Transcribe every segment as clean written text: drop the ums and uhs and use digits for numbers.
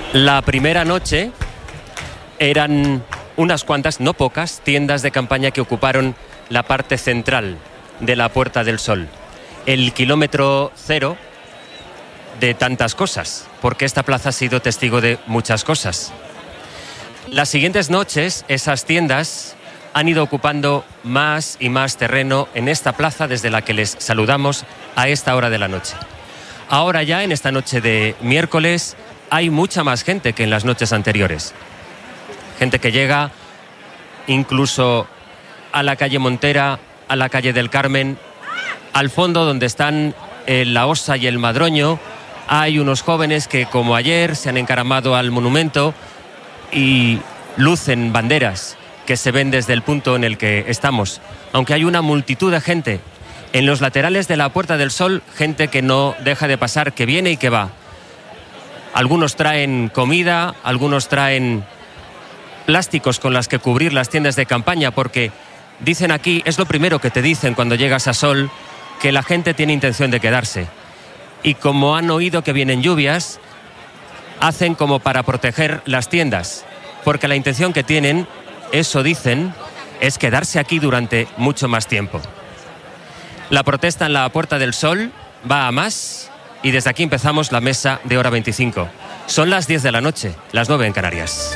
La primera noche eran unas cuantas, no pocas, tiendas de campaña que ocuparon la parte central de la Puerta del Sol. El kilómetro cero de tantas cosas, porque esta plaza ha sido testigo de muchas cosas. Las siguientes noches, esas tiendas han ido ocupando más y más terreno en esta plaza desde la que les saludamos a esta hora de la noche. Ahora ya, en esta noche de miércoles, hay mucha más gente que en las noches anteriores. Gente que llega incluso a la calle Montera, a la calle del Carmen, al fondo donde están la Osa y el Madroño. Hay unos jóvenes que, como ayer, se han encaramado al monumento y lucen banderas que se ven desde el punto en el que estamos. Aunque hay una multitud de gente en los laterales de la Puerta del Sol, gente que no deja de pasar, que viene y que va. Algunos traen comida, algunos traen plásticos con las que cubrir las tiendas de campaña, porque dicen aquí, es lo primero que te dicen cuando llegas a Sol, que la gente tiene intención de quedarse. Y como han oído que vienen lluvias, hacen como para proteger las tiendas, porque la intención que tienen, eso dicen, es quedarse aquí durante mucho más tiempo. La protesta en la Puerta del Sol va a más. Y desde aquí empezamos la mesa de Hora 25. Son las 10 de la noche, las 9 en Canarias.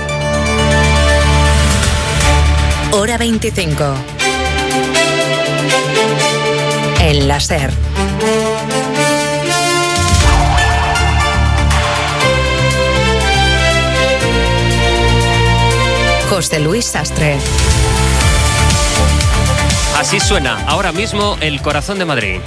Hora 25. En la SER. José Luis Sastre. Así suena ahora mismo el corazón de Madrid.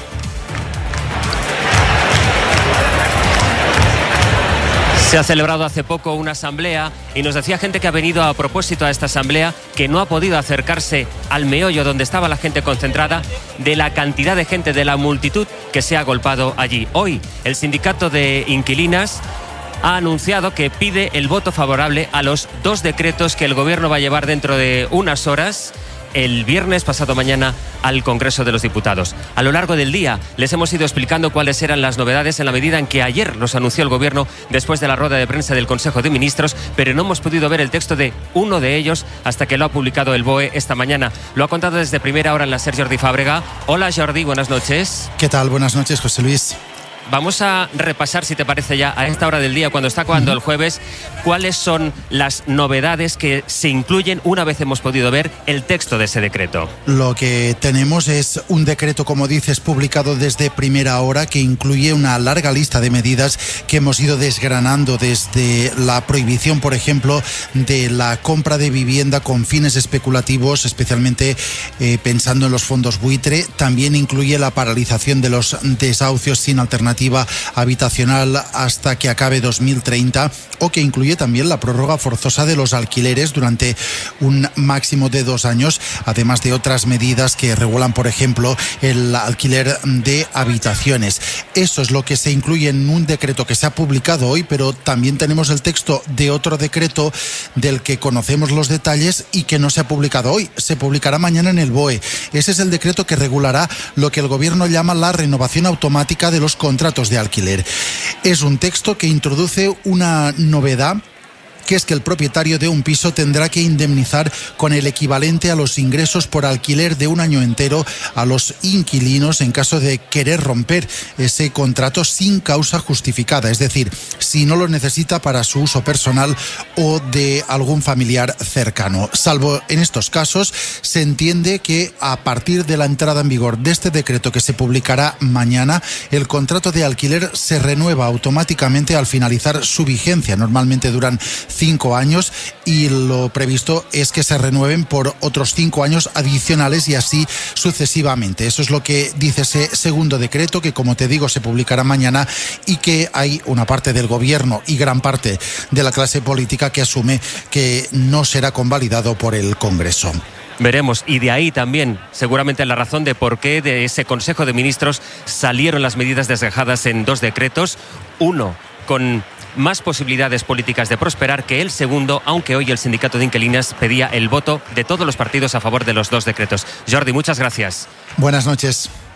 Se ha celebrado hace poco una asamblea y nos decía gente que ha venido a propósito a esta asamblea que no ha podido acercarse al meollo donde estaba la gente concentrada, de la cantidad de gente, de la multitud que se ha agolpado allí. Hoy el sindicato de inquilinas ha anunciado que pide el voto favorable a los 2 decretos que el gobierno va a llevar dentro de unas horas, el viernes pasado mañana, al Congreso de los Diputados. A lo largo del día les hemos ido explicando cuáles eran las novedades en la medida en que ayer los anunció el Gobierno después de la rueda de prensa del Consejo de Ministros, pero no hemos podido ver el texto de uno de ellos hasta que lo ha publicado el BOE esta mañana. Lo ha contado desde primera hora en la SER Jordi Fábrega. Hola Jordi, buenas noches. ¿Qué tal? Buenas noches, José Luis. Vamos a repasar, si te parece ya, a esta hora del día, cuando está acabando el jueves, cuáles son las novedades que se incluyen una vez hemos podido ver el texto de ese decreto. Lo que tenemos es un decreto, como dices, publicado desde primera hora, que incluye una larga lista de medidas que hemos ido desgranando, desde la prohibición, por ejemplo, de la compra de vivienda con fines especulativos, especialmente pensando en los fondos buitre. También incluye la paralización de los desahucios sin alternativa habitacional hasta que acabe 2030, o que incluye también la prórroga forzosa de los alquileres durante un máximo de 2 años, además de otras medidas que regulan, por ejemplo, el alquiler de habitaciones. Eso es lo que se incluye en un decreto que se ha publicado hoy, pero también tenemos el texto de otro decreto del que conocemos los detalles y que no se ha publicado hoy. Se publicará mañana en el BOE. Ese es el decreto que regulará lo que el gobierno llama la renovación automática de los contratos de alquiler. Es un texto que introduce una novedad, que es que el propietario de un piso tendrá que indemnizar con el equivalente a los ingresos por alquiler de un año entero a los inquilinos en caso de querer romper ese contrato sin causa justificada, es decir, si no lo necesita para su uso personal o de algún familiar cercano. Salvo en estos casos, se entiende que a partir de la entrada en vigor de este decreto, que se publicará mañana, el contrato de alquiler se renueva automáticamente al finalizar su vigencia. Normalmente duran 5 años y lo previsto es que se renueven por otros 5 años adicionales y así sucesivamente. Eso es lo que dice ese segundo decreto, que, como te digo, se publicará mañana, y que hay una parte del gobierno y gran parte de la clase política que asume que no será convalidado por el Congreso. Veremos, y de ahí también seguramente la razón de por qué de ese Consejo de Ministros salieron las medidas desgajadas en 2 decretos, uno con más posibilidades políticas de prosperar que el segundo, aunque hoy el sindicato de inquilinas pedía el voto de todos los partidos a favor de los 2 decretos. Jordi, muchas gracias. Buenas noches.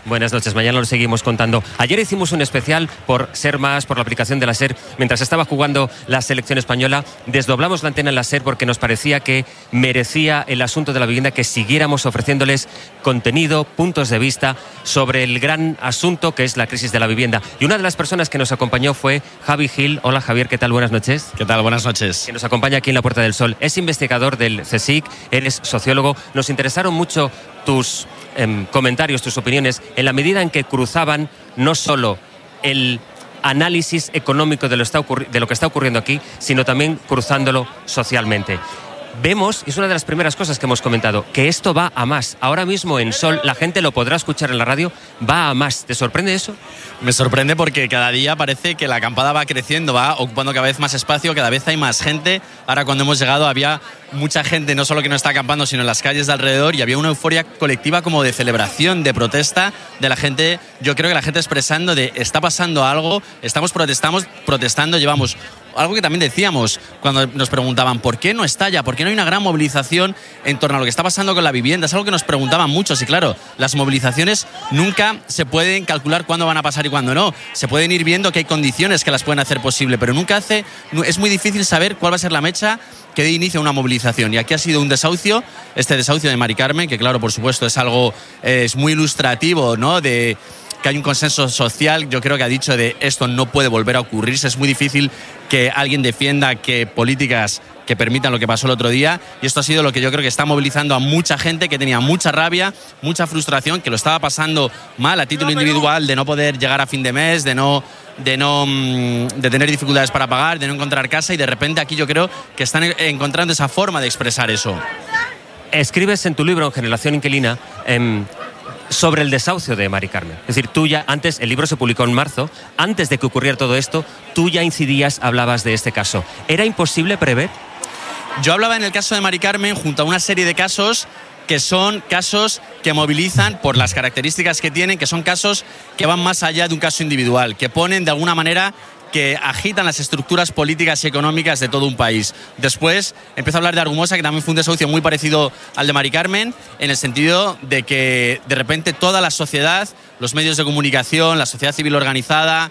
Buenas noches, mañana lo seguimos contando. Ayer hicimos un especial por Ser Más, por la aplicación de la SER. Mientras estaba jugando la selección española, desdoblamos la antena en la SER porque nos parecía que merecía el asunto de la vivienda que siguiéramos ofreciéndoles contenido, puntos de vista sobre el gran asunto que es la crisis de la vivienda. Y una de las personas que nos acompañó fue Javi Gil. Hola Javier, ¿qué tal? Buenas noches. ¿Qué tal? Buenas noches. Que nos acompaña aquí en la Puerta del Sol. Es investigador del CSIC, eres sociólogo. Nos interesaron mucho tus comentarios, tus opiniones, en la medida en que cruzaban no solo el análisis económico de lo que está ocurriendo aquí, sino también cruzándolo socialmente. Vemos, y es una de las primeras cosas que hemos comentado, que esto va a más. Ahora mismo en Sol, la gente lo podrá escuchar en la radio, va a más. ¿Te sorprende eso? Me sorprende porque cada día parece que la acampada va creciendo, va ocupando cada vez más espacio, cada vez hay más gente. Ahora cuando hemos llegado había mucha gente, no solo que no está acampando, sino en las calles de alrededor, y había una euforia colectiva como de celebración, de protesta, de la gente, yo creo que la gente expresando de está pasando algo, estamos protestando, llevamos algo que también decíamos cuando nos preguntaban ¿por qué no estalla? ¿Por qué no hay una gran movilización en torno a lo que está pasando con la vivienda? Es algo que nos preguntaban muchos y claro, las movilizaciones nunca se pueden calcular cuándo van a pasar y cuándo no. Se pueden ir viendo que hay condiciones que las pueden hacer posible, pero es muy difícil saber cuál va a ser la mecha que dé inicio a una movilización. Y aquí ha sido un desahucio, este desahucio de Mari Carmen, que claro, por supuesto es algo es muy ilustrativo, ¿no? De que hay un consenso social, yo creo que ha dicho de esto no puede volver a ocurrirse. Es muy difícil que alguien defienda que políticas que permitan lo que pasó el otro día, y esto ha sido lo que yo creo que está movilizando a mucha gente que tenía mucha rabia, mucha frustración, que lo estaba pasando mal a título individual, de no poder llegar a fin de mes, de tener dificultades para pagar, de no encontrar casa, y de repente aquí yo creo que están encontrando esa forma de expresar eso. Escribes en tu libro, en Generación Inquilina, sobre el desahucio de Mari Carmen. Es decir, tú ya antes, el libro se publicó en marzo, antes de que ocurriera todo esto, tú ya incidías, hablabas de este caso. ¿Era imposible prever? Yo hablaba en el caso de Mari Carmen junto a una serie de casos que son casos que movilizan por las características que tienen, que son casos que van más allá de un caso individual, que ponen de alguna manera, que agitan las estructuras políticas y económicas de todo un país. Después empiezo a hablar de Argumosa, que también fue un desahucio muy parecido al de Mari Carmen, en el sentido de que de repente toda la sociedad, los medios de comunicación, la sociedad civil organizada,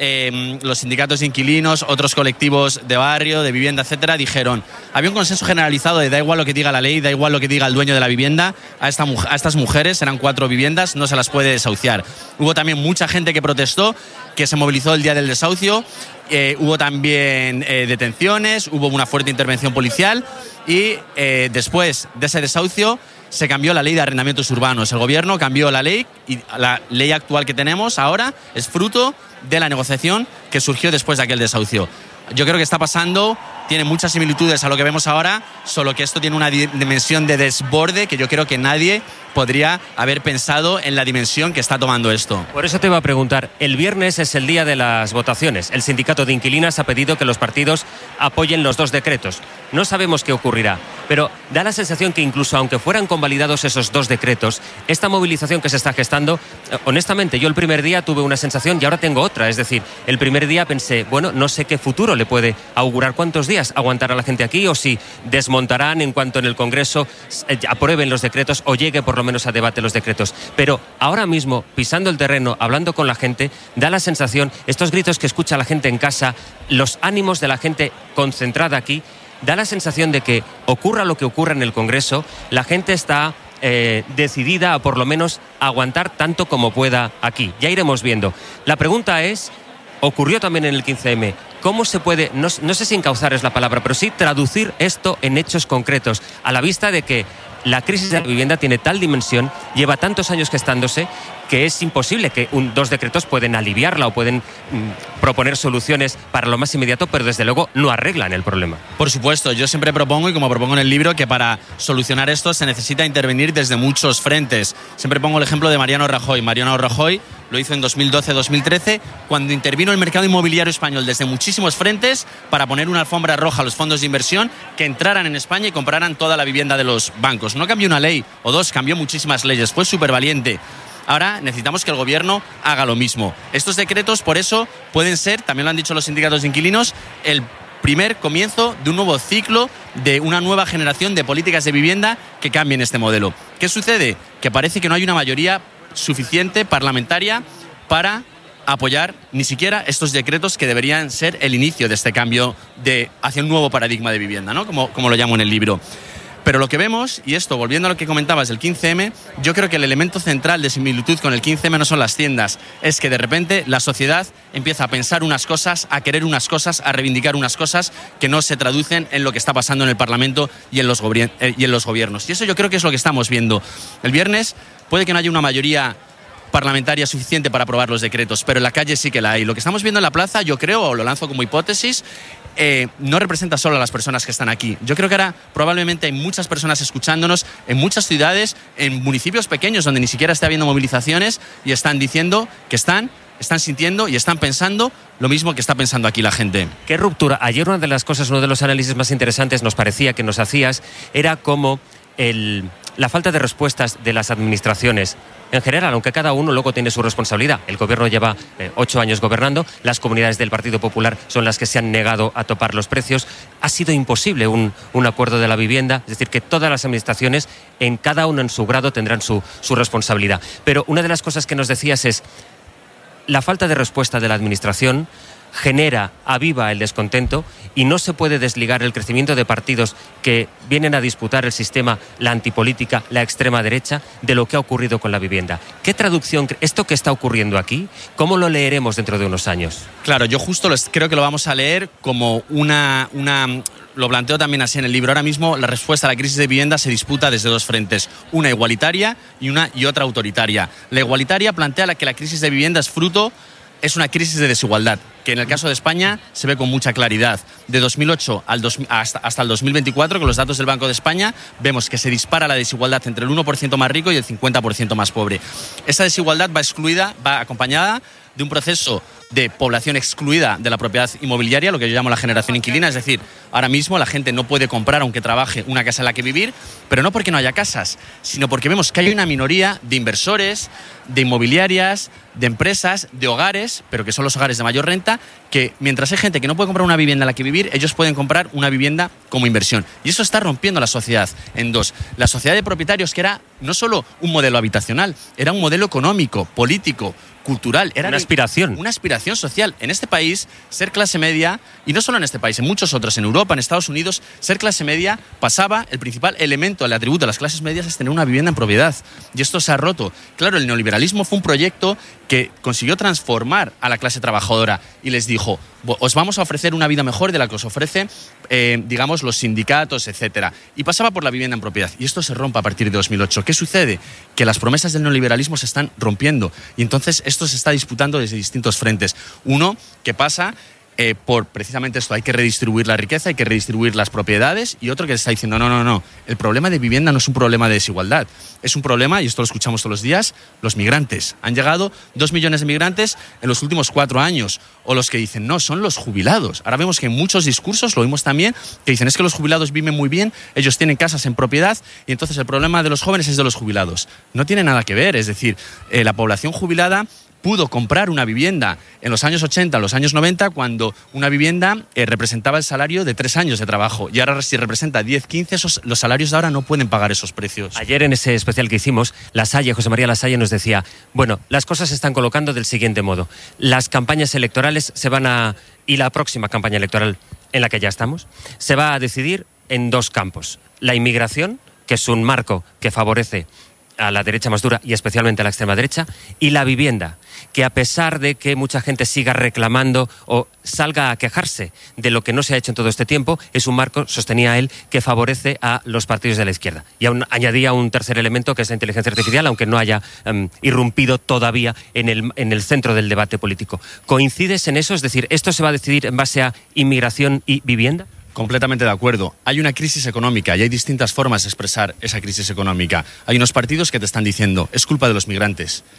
los sindicatos de inquilinos, otros colectivos de barrio, de vivienda, etcétera, dijeron, había un consenso generalizado de da igual lo que diga la ley, da igual lo que diga el dueño de la vivienda, a estas mujeres, eran 4 viviendas, no se las puede desahuciar. Hubo también mucha gente que protestó, que se movilizó el día del desahucio, hubo también detenciones, hubo una fuerte intervención policial y después de ese desahucio se cambió la ley de arrendamientos urbanos. El gobierno cambió la ley y la ley actual que tenemos ahora es fruto de la negociación que surgió después de aquel desahucio. Yo creo que está pasando, tiene muchas similitudes a lo que vemos ahora, solo que esto tiene una dimensión de desborde que yo creo que nadie podría haber pensado en la dimensión que está tomando esto. Por eso te iba a preguntar, el viernes es el día de las votaciones. El sindicato de inquilinas ha pedido que los partidos apoyen los 2 decretos. No sabemos qué ocurrirá, pero da la sensación que incluso aunque fueran convalidados esos 2 decretos, esta movilización que se está gestando, honestamente, yo el primer día tuve una sensación y ahora tengo otra. Es decir, el primer día pensé, bueno, no sé qué futuro le puede augurar, cuántos días aguantará la gente aquí o si desmontarán en cuanto en el Congreso aprueben los decretos o llegue por lo menos a debate los decretos. Pero ahora mismo, pisando el terreno, hablando con la gente, da la sensación, estos gritos que escucha la gente en casa, los ánimos de la gente concentrada aquí, da la sensación de que ocurra lo que ocurra en el Congreso, la gente está decidida a por lo menos aguantar tanto como pueda aquí. Ya iremos viendo. La pregunta es, ocurrió también en el 15M, ¿cómo se puede, no sé si encauzar es la palabra, pero sí traducir esto en hechos concretos, a la vista de que la crisis de la vivienda tiene tal dimensión, lleva tantos años gestándose, que es imposible que 2 decretos pueden aliviarla o pueden proponer soluciones para lo más inmediato, pero desde luego no arreglan el problema. Por supuesto, yo siempre propongo, y como propongo en el libro, que para solucionar esto se necesita intervenir desde muchos frentes. Siempre pongo el ejemplo de Mariano Rajoy. Mariano Rajoy lo hizo en 2012-2013, cuando intervino el mercado inmobiliario español desde muchísimos frentes para poner una alfombra roja a los fondos de inversión que entraran en España y compraran toda la vivienda de los bancos. No cambió una ley o 2, cambió muchísimas leyes, fue súper valiente. Ahora necesitamos que el gobierno haga lo mismo. Estos decretos, por eso, pueden ser, también lo han dicho los sindicatos de inquilinos, el primer comienzo de un nuevo ciclo, de una nueva generación de políticas de vivienda que cambien este modelo. ¿Qué sucede? Que parece que no hay una mayoría suficiente parlamentaria para apoyar ni siquiera estos decretos que deberían ser el inicio de este cambio hacia un nuevo paradigma de vivienda, ¿no? Como lo llamo en el libro. Pero lo que vemos, y esto, volviendo a lo que comentabas del 15M, yo creo que el elemento central de similitud con el 15M no son las tiendas, es que de repente la sociedad empieza a pensar unas cosas, a querer unas cosas, a reivindicar unas cosas que no se traducen en lo que está pasando en el Parlamento y en los gobiernos. Y eso yo creo que es lo que estamos viendo. El viernes puede que no haya una mayoría parlamentaria suficiente para aprobar los decretos, pero en la calle sí que la hay. Lo que estamos viendo en la plaza, yo creo, o lo lanzo como hipótesis, no representa solo a las personas que están aquí. Yo creo que ahora probablemente hay muchas personas escuchándonos en muchas ciudades, en municipios pequeños donde ni siquiera está habiendo movilizaciones y están diciendo que están sintiendo y están pensando lo mismo que está pensando aquí la gente. ¿Qué ruptura? Ayer uno de los análisis más interesantes nos parecía que nos hacías era como la falta de respuestas de las administraciones en general, aunque cada uno luego tiene su responsabilidad. El gobierno lleva 8 años gobernando, las comunidades del Partido Popular son las que se han negado a topar los precios. Ha sido imposible un acuerdo de la vivienda, es decir, que todas las administraciones, en cada uno en su grado, tendrán su responsabilidad. Pero una de las cosas que nos decías es la falta de respuesta de la administración aviva el descontento y no se puede desligar el crecimiento de partidos que vienen a disputar el sistema, la antipolítica, la extrema derecha, de lo que ha ocurrido con la vivienda. ¿Qué traducción, esto que está ocurriendo aquí, cómo lo leeremos dentro de unos años? Claro, yo justo creo que lo vamos a leer como lo planteo también así en el libro. Ahora mismo la respuesta a la crisis de vivienda se disputa desde dos frentes, una igualitaria y otra autoritaria. La igualitaria plantea que la crisis de vivienda es una crisis de desigualdad, que en el caso de España se ve con mucha claridad. De 2008 hasta el 2024, con los datos del Banco de España, vemos que se dispara la desigualdad entre el 1% más rico y el 50% más pobre. Esa desigualdad va acompañada de un proceso de población excluida de la propiedad inmobiliaria, lo que yo llamo la generación inquilina, es decir, ahora mismo la gente no puede comprar, aunque trabaje, una casa en la que vivir, pero no porque no haya casas, sino porque vemos que hay una minoría de inversores, de inmobiliarias, de empresas, de hogares, pero que son los hogares de mayor renta, que mientras hay gente que no puede comprar una vivienda en la que vivir, ellos pueden comprar una vivienda como inversión. Y eso está rompiendo la sociedad en dos. La sociedad de propietarios, que era no solo un modelo habitacional, era un modelo económico, político, cultural. Era una aspiración. Una aspiración social. En este país, ser clase media, y no solo en este país, en muchos otros, en Europa, en Estados Unidos, ser clase media pasaba, el principal elemento, el atributo de las clases medias es tener una vivienda en propiedad. Y esto se ha roto. Claro, el neoliberalismo fue un proyecto que consiguió transformar a la clase trabajadora y les dijo, os vamos a ofrecer una vida mejor de la que os ofrece, digamos, los sindicatos, etcétera. Y pasaba por la vivienda en propiedad. Y esto se rompe a partir de 2008. ¿Qué sucede? Que las promesas del neoliberalismo se están rompiendo. Y entonces esto se está disputando desde distintos frentes. Uno, que pasa por precisamente esto, hay que redistribuir la riqueza, hay que redistribuir las propiedades, y otro que está diciendo, no, el problema de vivienda no es un problema de desigualdad, es un problema, y esto lo escuchamos todos los días, los migrantes. Han llegado 2 millones de migrantes en los últimos 4 años, o los que dicen, no, son los jubilados. Ahora vemos que en muchos discursos, lo vimos también, que dicen, es que los jubilados viven muy bien, ellos tienen casas en propiedad, y entonces el problema de los jóvenes es de los jubilados. No tiene nada que ver, es decir, la población jubilada pudo comprar una vivienda en los años 80, en los años 90, cuando una vivienda representaba el salario de 3 años de trabajo. Y ahora, si representa 10, 15, los salarios de ahora no pueden pagar esos precios. Ayer en ese especial que hicimos, José María Lasalle nos decía, bueno, las cosas se están colocando del siguiente modo. Las campañas electorales y la próxima campaña electoral en la que ya estamos, se va a decidir en 2 campos. La inmigración, que es un marco que favorece a la derecha más dura y especialmente a la extrema derecha, y la vivienda, que a pesar de que mucha gente siga reclamando o salga a quejarse de lo que no se ha hecho en todo este tiempo, es un marco, sostenía él, que favorece a los partidos de la izquierda. Y aún añadía un tercer elemento, que es la inteligencia artificial, aunque no haya irrumpido todavía en el centro del debate político. ¿Coincides en eso? Es decir, ¿esto se va a decidir en base a inmigración y vivienda? Completamente de acuerdo. Hay una crisis económica y hay distintas formas de expresar esa crisis económica. Hay unos partidos que te están diciendo, es culpa de los migrantes.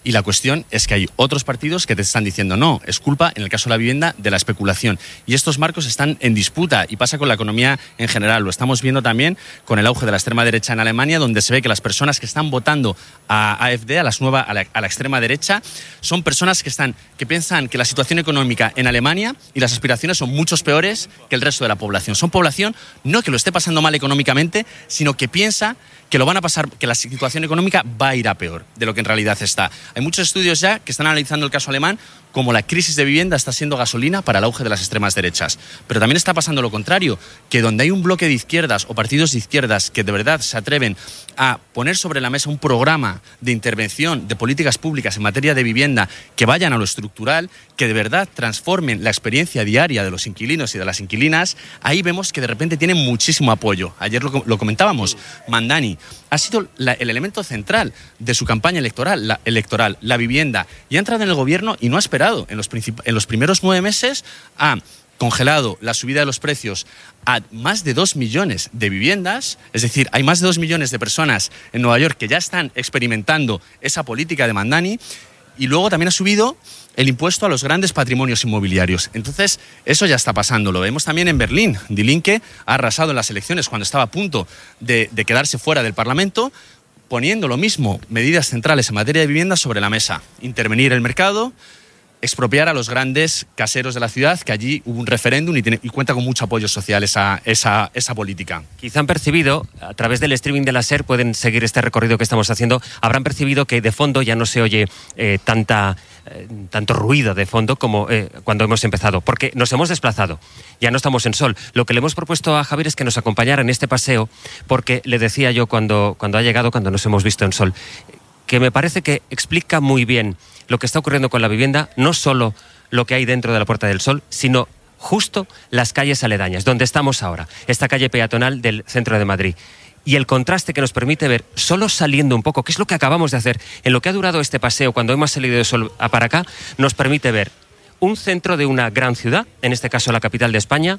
Y la cuestión es que hay otros partidos que te están diciendo no, es culpa, en el caso de la vivienda, de la especulación. Y estos marcos están en disputa y pasa con la economía en general. Lo estamos viendo también con el auge de la extrema derecha en Alemania, donde se ve que las personas que están votando a AfD, a la extrema derecha, son personas que piensan que la situación económica en Alemania y las aspiraciones son muchos peores que el resto de la población. Son población no que lo esté pasando mal económicamente, sino que piensa que lo van a pasar, que la situación económica va a ir a peor de lo que en realidad está. Hay muchos estudios ya que están analizando el caso alemán como la crisis de vivienda está siendo gasolina para el auge de las extremas derechas. Pero también está pasando lo contrario, que donde hay un bloque de izquierdas o partidos de izquierdas que de verdad se atreven a poner sobre la mesa un programa de intervención de políticas públicas en materia de vivienda que vayan a lo estructural, que de verdad transformen la experiencia diaria de los inquilinos y de las inquilinas, ahí vemos que de repente tienen muchísimo apoyo. Ayer lo comentábamos, Mandani ha sido el elemento central de su campaña electoral, la vivienda, y ha entrado en el gobierno y no ha esperado. En los primeros 9 meses ha congelado la subida de los precios a más de 2 millones de viviendas, es decir, hay más de 2 millones de personas en Nueva York que ya están experimentando esa política de Mandani, y luego también ha subido el impuesto a los grandes patrimonios inmobiliarios. Entonces, eso ya está pasando. Lo vemos también en Berlín. Die Linke ha arrasado en las elecciones cuando estaba a punto de quedarse fuera del Parlamento, poniendo lo mismo, medidas centrales en materia de vivienda sobre la mesa. Intervenir el mercado, expropiar a los grandes caseros de la ciudad, que allí hubo un referéndum y cuenta con mucho apoyo social esa política. Quizá han percibido, a través del streaming de la SER, pueden seguir este recorrido que estamos haciendo, habrán percibido que de fondo ya no se oye tanto ruido de fondo como cuando hemos empezado, porque nos hemos desplazado, ya no estamos en Sol. Lo que le hemos propuesto a Javier es que nos acompañara en este paseo, porque le decía yo cuando ha llegado, cuando nos hemos visto en Sol, que me parece que explica muy bien lo que está ocurriendo con la vivienda, no solo lo que hay dentro de la Puerta del Sol, sino justo las calles aledañas, donde estamos ahora, esta calle peatonal del centro de Madrid. Y el contraste que nos permite ver, solo saliendo un poco, que es lo que acabamos de hacer, en lo que ha durado este paseo, cuando hemos salido de Sol para acá, nos permite ver un centro de una gran ciudad, en este caso la capital de España,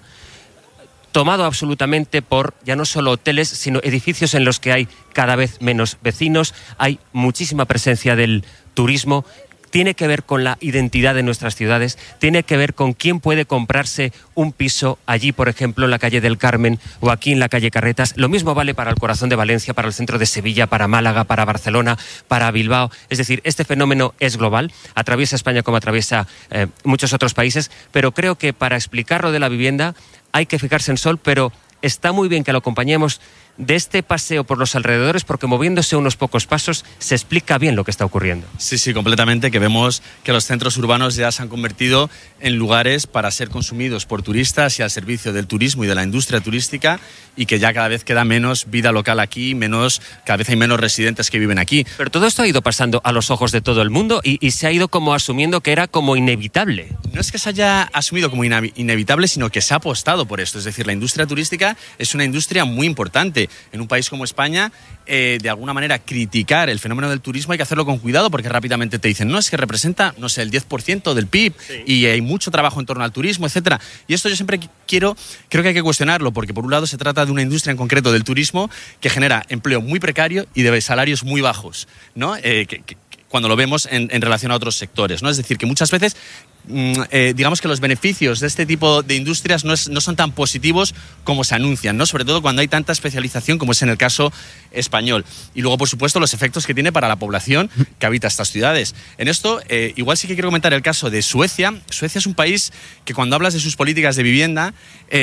tomado absolutamente por ya no solo hoteles, sino edificios en los que hay cada vez menos vecinos, hay muchísima presencia del turismo. Tiene que ver con la identidad de nuestras ciudades, tiene que ver con quién puede comprarse un piso allí, por ejemplo, en la calle del Carmen o aquí en la calle Carretas. Lo mismo vale para el corazón de Valencia, para el centro de Sevilla, para Málaga, para Barcelona, para Bilbao. Es decir, este fenómeno es global, atraviesa España como atraviesa muchos otros países, pero creo que para explicar lo de la vivienda hay que fijarse en Sol, pero está muy bien que lo acompañemos de este paseo por los alrededores, porque moviéndose unos pocos pasos se explica bien lo que está ocurriendo. Sí, completamente, que vemos que los centros urbanos ya se han convertido en lugares para ser consumidos por turistas y al servicio del turismo y de la industria turística, y que ya cada vez queda menos vida local aquí, cada vez hay menos residentes que viven aquí. Pero todo esto ha ido pasando a los ojos de todo el mundo y se ha ido como asumiendo que era como inevitable. No es que se haya asumido como inevitable, sino que se ha apostado por esto. Es decir, la industria turística es una industria muy importante. En un país como España, de alguna manera, criticar el fenómeno del turismo hay que hacerlo con cuidado, porque rápidamente te dicen, no, es que representa, no sé, el 10% del PIB, sí, y hay mucho trabajo en torno al turismo, etcétera. Y esto yo siempre creo que hay que cuestionarlo, porque por un lado se trata de una industria en concreto del turismo que genera empleo muy precario y de salarios muy bajos, ¿no? Cuando lo vemos en relación a otros sectores, ¿no? Es decir, que muchas veces digamos que los beneficios de este tipo de industrias no son tan positivos como se anuncian, ¿no? Sobre todo cuando hay tanta especialización como es en el caso español. Y luego, por supuesto, los efectos que tiene para la población que habita estas ciudades. En esto, igual sí que quiero comentar el caso de Suecia. Suecia es un país que cuando hablas de sus políticas de vivienda,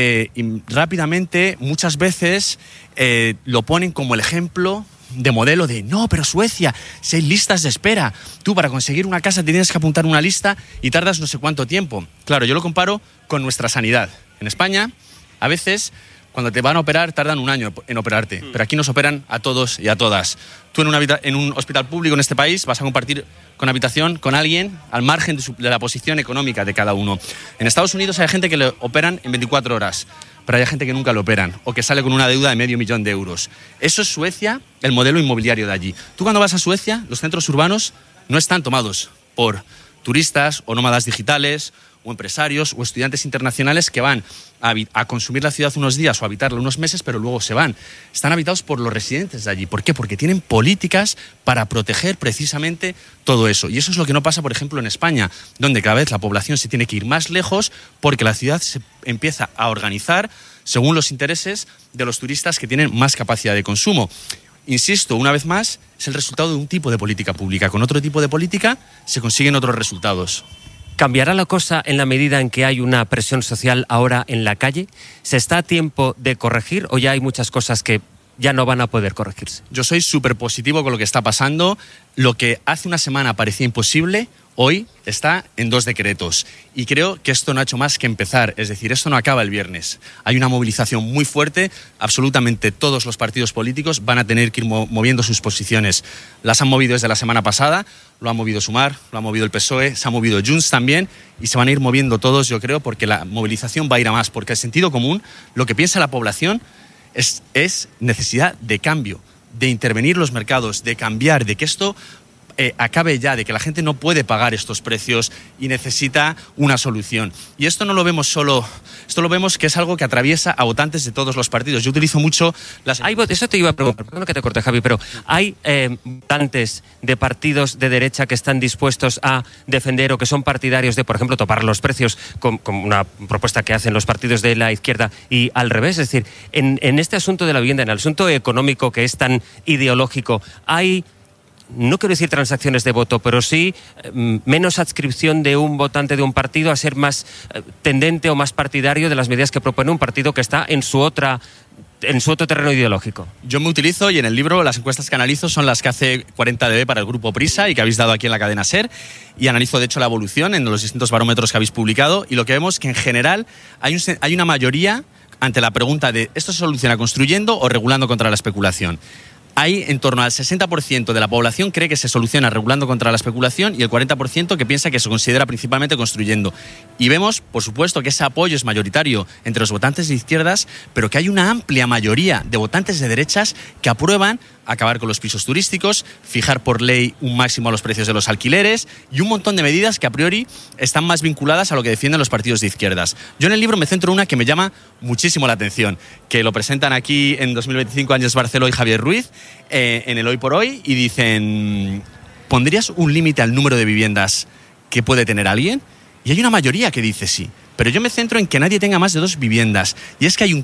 rápidamente, muchas veces, lo ponen como el ejemplo de modelo de, no, pero Suecia, si hay listas de espera, tú para conseguir una casa te tienes que apuntar una lista y tardas no sé cuánto tiempo. Claro, yo lo comparo con nuestra sanidad. En España, a veces, cuando te van a operar, tardan un año en operarte, pero aquí nos operan a todos y a todas. Tú en un hospital público en este país vas a compartir con habitación con alguien al margen de la posición económica de cada uno. En Estados Unidos hay gente que le operan en 24 horas, pero hay gente que nunca lo operan o que sale con una deuda de $500,000. Eso es Suecia, el modelo inmobiliario de allí. Tú cuando vas a Suecia, los centros urbanos no están tomados por turistas o nómadas digitales o empresarios o estudiantes internacionales que van a consumir la ciudad unos días o a habitarla unos meses, pero luego se van. Están habitados por los residentes de allí. ¿Por qué? Porque tienen políticas para proteger precisamente todo eso. Y eso es lo que no pasa, por ejemplo, en España, donde cada vez la población se tiene que ir más lejos porque la ciudad se empieza a organizar según los intereses de los turistas que tienen más capacidad de consumo. Insisto, una vez más, es el resultado de un tipo de política pública. Con otro tipo de política se consiguen otros resultados. ¿Cambiará la cosa en la medida en que hay una presión social ahora en la calle? ¿Se está a tiempo de corregir o ya hay muchas cosas que ya no van a poder corregirse? Yo soy súper positivo con lo que está pasando. Lo que hace una semana parecía imposible, hoy está en 2 decretos. Y creo que esto no ha hecho más que empezar. Es decir, esto no acaba el viernes. Hay una movilización muy fuerte. Absolutamente todos los partidos políticos van a tener que ir moviendo sus posiciones. Las han movido desde la semana pasada. Lo ha movido Sumar, lo ha movido el PSOE, se ha movido Junts también. Y se van a ir moviendo todos, yo creo, porque la movilización va a ir a más. Porque el sentido común, lo que piensa la población, es necesidad de cambio, de intervenir los mercados, de cambiar, de que esto acabe ya, de que la gente no puede pagar estos precios y necesita una solución. Y esto no lo vemos solo, esto lo vemos que es algo que atraviesa a votantes de todos los partidos. Yo utilizo mucho las... Eso te iba a preguntar, perdón que te corte, Javi, pero ¿hay votantes de partidos de derecha que están dispuestos a defender o que son partidarios de, por ejemplo, topar los precios con una propuesta que hacen los partidos de la izquierda y al revés? Es decir, en este asunto de la vivienda, en el asunto económico que es tan ideológico, hay... No quiero decir transacciones de voto, pero sí menos adscripción de un votante de un partido a ser más tendente o más partidario de las medidas que propone un partido que está en su otro terreno ideológico. Yo me utilizo, y en el libro las encuestas que analizo son las que hace 40dB para el grupo Prisa y que habéis dado aquí en la cadena SER, y analizo de hecho la evolución en los distintos barómetros que habéis publicado, y lo que vemos es que en general hay una mayoría ante la pregunta de ¿esto se soluciona construyendo o regulando contra la especulación? Hay en torno al 60% de la población cree que se soluciona regulando contra la especulación y el 40% que piensa que se considera principalmente construyendo. Y vemos, por supuesto, que ese apoyo es mayoritario entre los votantes de izquierdas, pero que hay una amplia mayoría de votantes de derechas que aprueban acabar con los pisos turísticos, fijar por ley un máximo a los precios de los alquileres y un montón de medidas que a priori están más vinculadas a lo que defienden los partidos de izquierdas. Yo en el libro me centro en una que me llama muchísimo la atención, que lo presentan aquí en 2025 Ángeles Barceló y Javier Ruiz en el Hoy por Hoy y dicen: ¿pondrías un límite al número de viviendas que puede tener alguien? Y hay una mayoría que dice sí, pero yo me centro en que nadie tenga más de 2 viviendas y es que hay un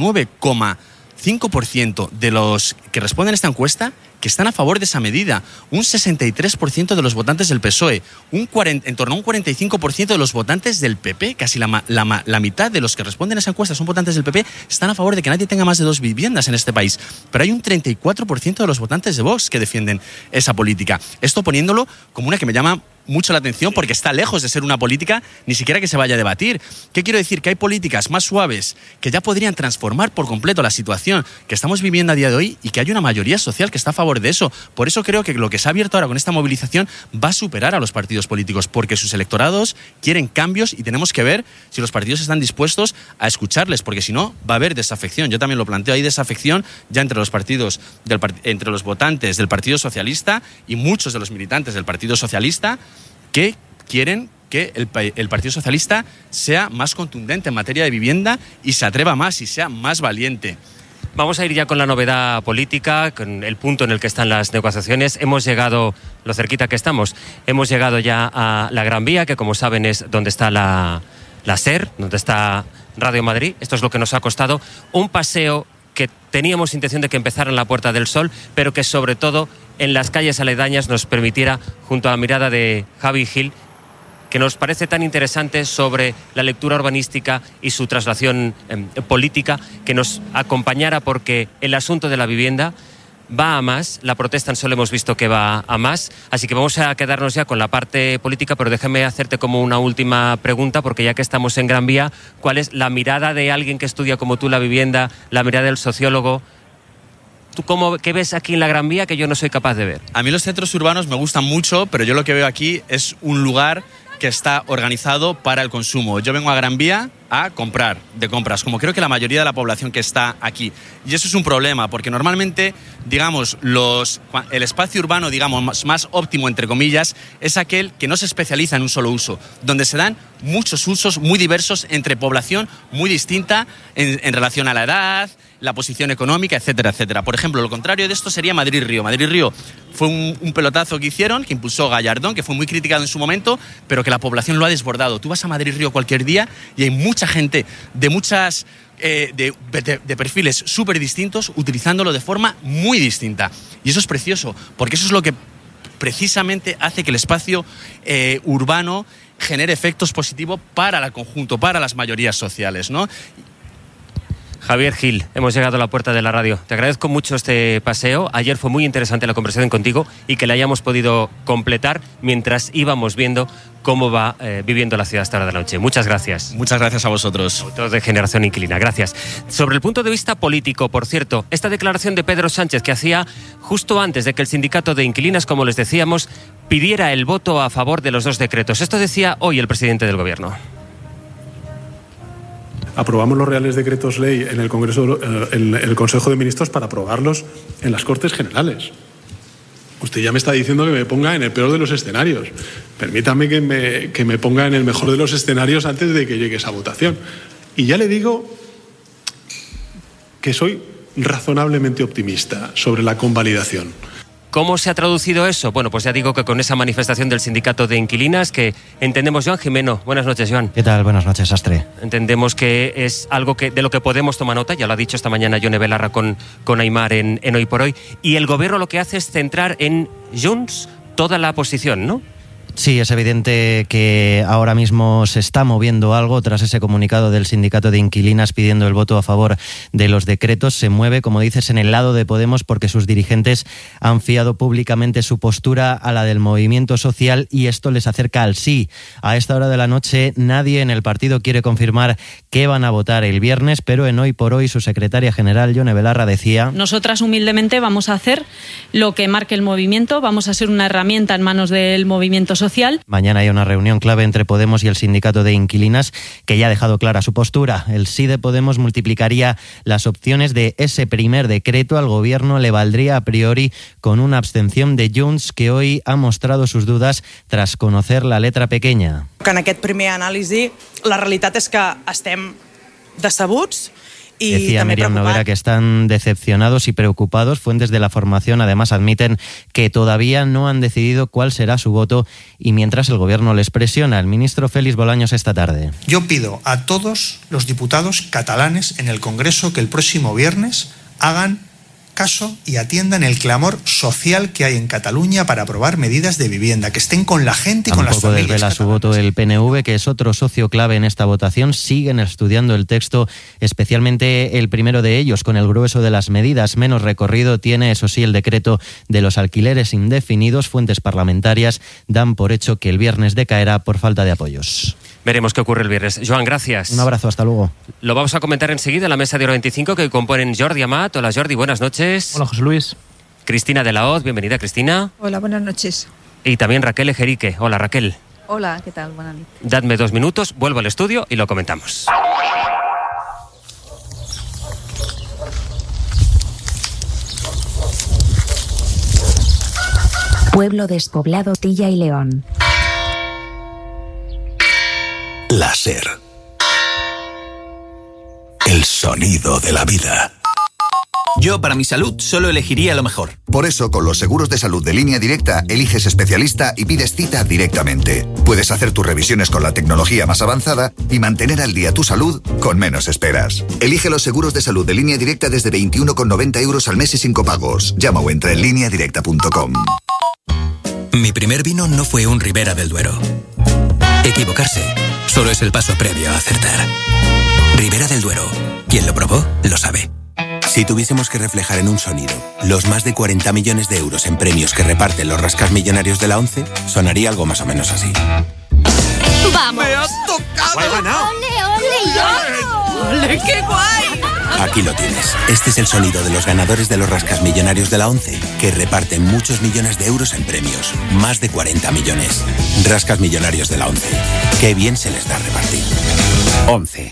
49,5% de los que responden a esta encuesta que están a favor de esa medida, un 63% de los votantes del PSOE, en torno a un 45% de los votantes del PP, casi la mitad de los que responden a esa encuesta son votantes del PP, están a favor de que nadie tenga más de 2 viviendas en este país. Pero hay un 34% de los votantes de Vox que defienden esa política. Esto poniéndolo como una que me llama mucho la atención porque está lejos de ser una política ni siquiera que se vaya a debatir. ¿Qué quiero decir? Que hay políticas más suaves que ya podrían transformar por completo la situación que estamos viviendo a día de hoy y que hay una mayoría social que está a favor de eso. Por eso creo que lo que se ha abierto ahora con esta movilización va a superar a los partidos políticos porque sus electorados quieren cambios y tenemos que ver si los partidos están dispuestos a escucharles, porque si no va a haber desafección. Yo también lo planteo, hay desafección ya entre los partidos, entre los votantes del Partido Socialista y muchos de los militantes del Partido Socialista que quieren que el Partido Socialista sea más contundente en materia de vivienda y se atreva más y sea más valiente. Vamos a ir ya con la novedad política, con el punto en el que están las negociaciones. Hemos llegado, lo cerquita que estamos, hemos llegado ya a la Gran Vía, que como saben es donde está la SER, donde está Radio Madrid. Esto es lo que nos ha costado un paseo que teníamos intención de que empezara en la Puerta del Sol, pero que sobre todo en las calles aledañas nos permitiera, junto a la mirada de Javi Gil, que nos parece tan interesante sobre la lectura urbanística y su traslación política, que nos acompañara porque el asunto de la vivienda va a más, la protesta en Sol hemos visto que va a más, así que vamos a quedarnos ya con la parte política, pero déjame hacerte como una última pregunta, porque ya que estamos en Gran Vía, ¿cuál es la mirada de alguien que estudia como tú la vivienda, la mirada del sociólogo? ¿Tú qué ves aquí en la Gran Vía que yo no soy capaz de ver? A mí los centros urbanos me gustan mucho, pero yo lo que veo aquí es un lugar que está organizado para el consumo. Yo vengo a Gran Vía a comprar de compras, como creo que la mayoría de la población que está aquí. Y eso es un problema, porque normalmente, digamos, el espacio urbano, digamos, más óptimo, entre comillas, es aquel que no se especializa en un solo uso, donde se dan muchos usos muy diversos entre población muy distinta en relación a la edad, la posición económica, etcétera, etcétera. Por ejemplo, lo contrario de esto sería Madrid-Río. Madrid-Río fue un pelotazo que hicieron, que impulsó Gallardón, que fue muy criticado en su momento, pero que la población lo ha desbordado. Tú vas a Madrid-Río cualquier día y hay mucha gente de muchas de perfiles súper distintos utilizándolo de forma muy distinta. Y eso es precioso, porque eso es lo que precisamente hace que el espacio urbano genere efectos positivos para el conjunto, para las mayorías sociales, ¿no? Javier Gil, hemos llegado a la puerta de la radio. Te agradezco mucho este paseo. Ayer fue muy interesante la conversación contigo y que la hayamos podido completar mientras íbamos viendo cómo va viviendo la ciudad esta hora de la noche. Muchas gracias. Muchas gracias a vosotros. Autor de Generación Inquilina, gracias. Sobre el punto de vista político, por cierto, esta declaración de Pedro Sánchez que hacía justo antes de que el sindicato de inquilinas, como les decíamos, pidiera el voto a favor de los dos decretos. Esto decía hoy el presidente del Gobierno. Aprobamos los reales decretos ley en el Congreso, en el Consejo de Ministros para aprobarlos en las Cortes Generales. Usted ya me está diciendo que me ponga en el peor de los escenarios. Permítame que me ponga en el mejor de los escenarios antes de que llegue esa votación. Y ya le digo que soy razonablemente optimista sobre la convalidación. ¿Cómo se ha traducido eso? Bueno, pues ya digo que con esa manifestación del sindicato de inquilinas que entendemos, Joan Jimeno. Buenas noches, Joan. ¿Qué tal? Buenas noches, Sastre. Entendemos que es algo de lo que podemos tomar nota, ya lo ha dicho esta mañana Yone Belarra con Aimar en Hoy por Hoy, y el Gobierno lo que hace es centrar en Junts toda la posición, ¿no? Sí, es evidente que ahora mismo se está moviendo algo tras ese comunicado del sindicato de inquilinas pidiendo el voto a favor de los decretos. Se mueve, como dices, en el lado de Podemos porque sus dirigentes han fiado públicamente su postura a la del movimiento social y esto les acerca al sí. A esta hora de la noche nadie en el partido quiere confirmar qué van a votar el viernes, pero en Hoy por Hoy su secretaria general, Yone Belarra, decía: nosotras humildemente vamos a hacer lo que marque el movimiento, vamos a ser una herramienta en manos del movimiento social. Mañana hay una reunión clave entre Podemos y el sindicato de inquilinas que ya ha dejado clara su postura. El sí de Podemos multiplicaría las opciones de ese primer decreto. Al Gobierno le valdría a priori con una abstención de Junts, que hoy ha mostrado sus dudas tras conocer la letra pequeña. En aquest primer anàlisi, la realitat és que estem decebuts. Y decía Miriam Noguera que están decepcionados y preocupados. Fuentes de la formación además admiten que todavía no han decidido cuál será su voto y mientras el Gobierno les presiona. El ministro Félix Bolaños esta tarde: yo pido a todos los diputados catalanes en el Congreso que el próximo viernes hagan caso y atiendan el clamor social que hay en Cataluña para aprobar medidas de vivienda, que estén con la gente y con las familias. Desvela su voto el PNV, que es otro socio clave en esta votación. Siguen estudiando el texto, especialmente el primero de ellos, con el grueso de las medidas. Menos recorrido tiene, eso sí, el decreto de los alquileres indefinidos. Fuentes parlamentarias dan por hecho que el viernes decaerá por falta de apoyos. Veremos qué ocurre el viernes. Joan, gracias. Un abrazo, hasta luego. Lo vamos a comentar enseguida en la mesa de Hora 25 que componen Jordi Amat. Hola Jordi, buenas noches. Hola José Luis. Cristina de la Hoz, bienvenida Cristina. Hola, buenas noches. Y también Raquel Ejerique. Hola Raquel. Hola, ¿qué tal? Buenas noches. Dadme 2 minutos, vuelvo al estudio y lo comentamos. Pueblo despoblado Tilla y León. La SER. El sonido de la vida. Yo, para mi salud, solo elegiría lo mejor. Por eso, con los seguros de salud de Línea Directa, eliges especialista y pides cita directamente. Puedes hacer tus revisiones con la tecnología más avanzada y mantener al día tu salud con menos esperas. Elige los seguros de salud de Línea Directa desde 21,90 € al mes y sin copagos. Llama o entra en lineadirecta.com. Mi primer vino no fue un Ribera del Duero. Equivocarse solo es el paso previo a acertar. Ribera del Duero. Quien lo probó, lo sabe. Si tuviésemos que reflejar en un sonido los más de 40 millones de euros en premios que reparten los rascasmillonarios de la ONCE, sonaría algo más o menos así. ¡Vamos! ¡Me has tocado! ¡He ganado! ¡Ole, ole, ¡Ole, qué guay! Aquí lo tienes. Este es el sonido de los ganadores de los rascasmillonarios de la ONCE, que reparten muchos millones de euros en premios. Más de 40 millones. Rascasmillonarios de la ONCE. Qué bien se les da repartir. ONCE.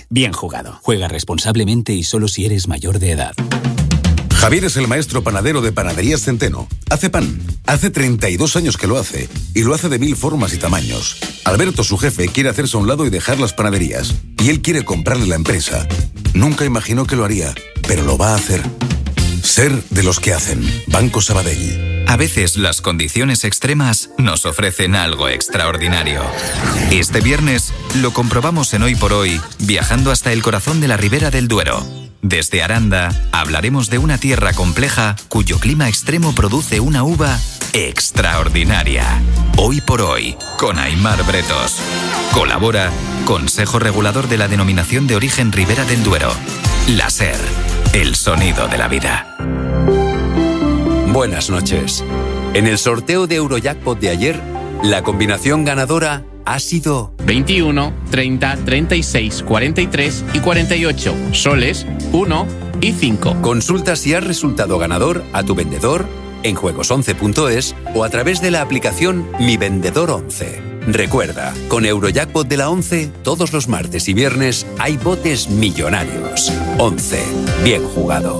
Bien jugado. Juega responsablemente y solo si eres mayor de edad. Javier es el maestro panadero de Panaderías Centeno. Hace pan. Hace 32 años que lo hace. Y lo hace de 1000 formas y tamaños. Alberto, su jefe, quiere hacerse a un lado y dejar las panaderías. Y él quiere comprarle la empresa. Nunca imaginó que lo haría, pero lo va a hacer. Ser de los que hacen. Banco Sabadell. A veces las condiciones extremas nos ofrecen algo extraordinario. Este viernes lo comprobamos en Hoy por Hoy, viajando hasta el corazón de la Ribera del Duero. Desde Aranda hablaremos de una tierra compleja cuyo clima extremo produce una uva extraordinaria. Hoy por Hoy, con Aimar Bretos. Colabora Consejo Regulador de la Denominación de Origen Ribera del Duero. La SER, el sonido de la vida. Buenas noches. En el sorteo de Eurojackpot de ayer, la combinación ganadora ha sido 21, 30, 36, 43 y 48. Soles 1 y 5. Consulta si has resultado ganador a tu vendedor en juegos11.es o a través de la aplicación Mi Vendedor 11. Recuerda, con Eurojackpot de la 11, todos los martes y viernes hay botes millonarios. 11. Bien jugado.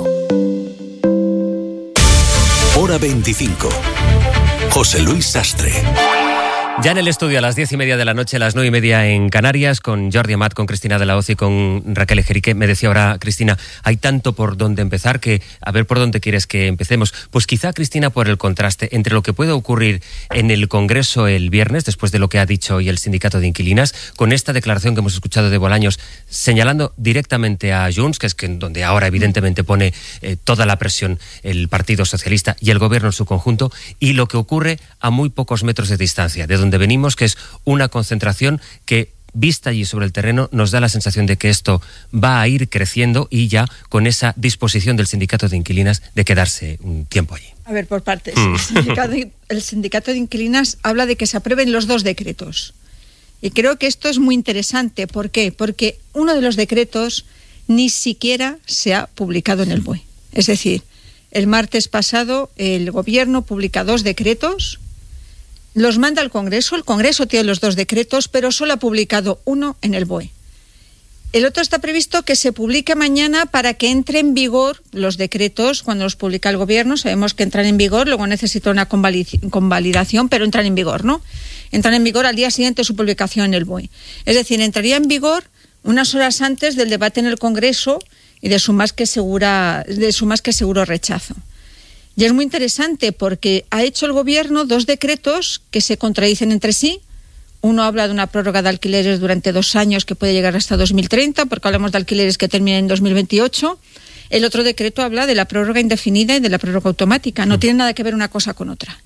Hora 25. José Luis Sastre. Ya en el estudio a las 10:30 de la noche, a las 9:30 en Canarias, con Jordi Amat, con Cristina de la Hoz y con Raquel Ejerique. Me decía ahora Cristina, hay tanto por dónde empezar que a ver por dónde quieres que empecemos. Pues quizá, Cristina, por el contraste entre lo que puede ocurrir en el Congreso el viernes, después de lo que ha dicho hoy el Sindicato de Inquilinas, con esta declaración que hemos escuchado de Bolaños, señalando directamente a Junts, que es donde ahora evidentemente pone toda la presión el Partido Socialista y el Gobierno en su conjunto, y lo que ocurre a muy pocos metros de distancia, de donde venimos, que es una concentración que, vista allí sobre el terreno, nos da la sensación de que esto va a ir creciendo y ya con esa disposición del Sindicato de Inquilinas de quedarse un tiempo allí. A ver, por partes. El sindicato de Inquilinas habla de que se aprueben los 2 decretos. Y creo que esto es muy interesante. ¿Por qué? Porque uno de los decretos ni siquiera se ha publicado en el BOE. Es decir, el martes pasado el Gobierno publica 2 decretos, los manda al Congreso, el Congreso tiene los 2 decretos, pero solo ha publicado uno en el BOE. El otro está previsto que se publique mañana para que entre en vigor los decretos cuando los publica el Gobierno. Sabemos que entran en vigor, luego necesita una convalidación, pero entran en vigor, ¿no? Entran en vigor al día siguiente de su publicación en el BOE. Es decir, entraría en vigor unas horas antes del debate en el Congreso y de su más que seguro rechazo. Y es muy interesante porque ha hecho el Gobierno 2 decretos que se contradicen entre sí. Uno habla de una prórroga de alquileres durante 2 años que puede llegar hasta 2030, porque hablamos de alquileres que terminan en 2028. El otro decreto habla de la prórroga indefinida y de la prórroga automática. No tiene nada que ver una cosa con otra.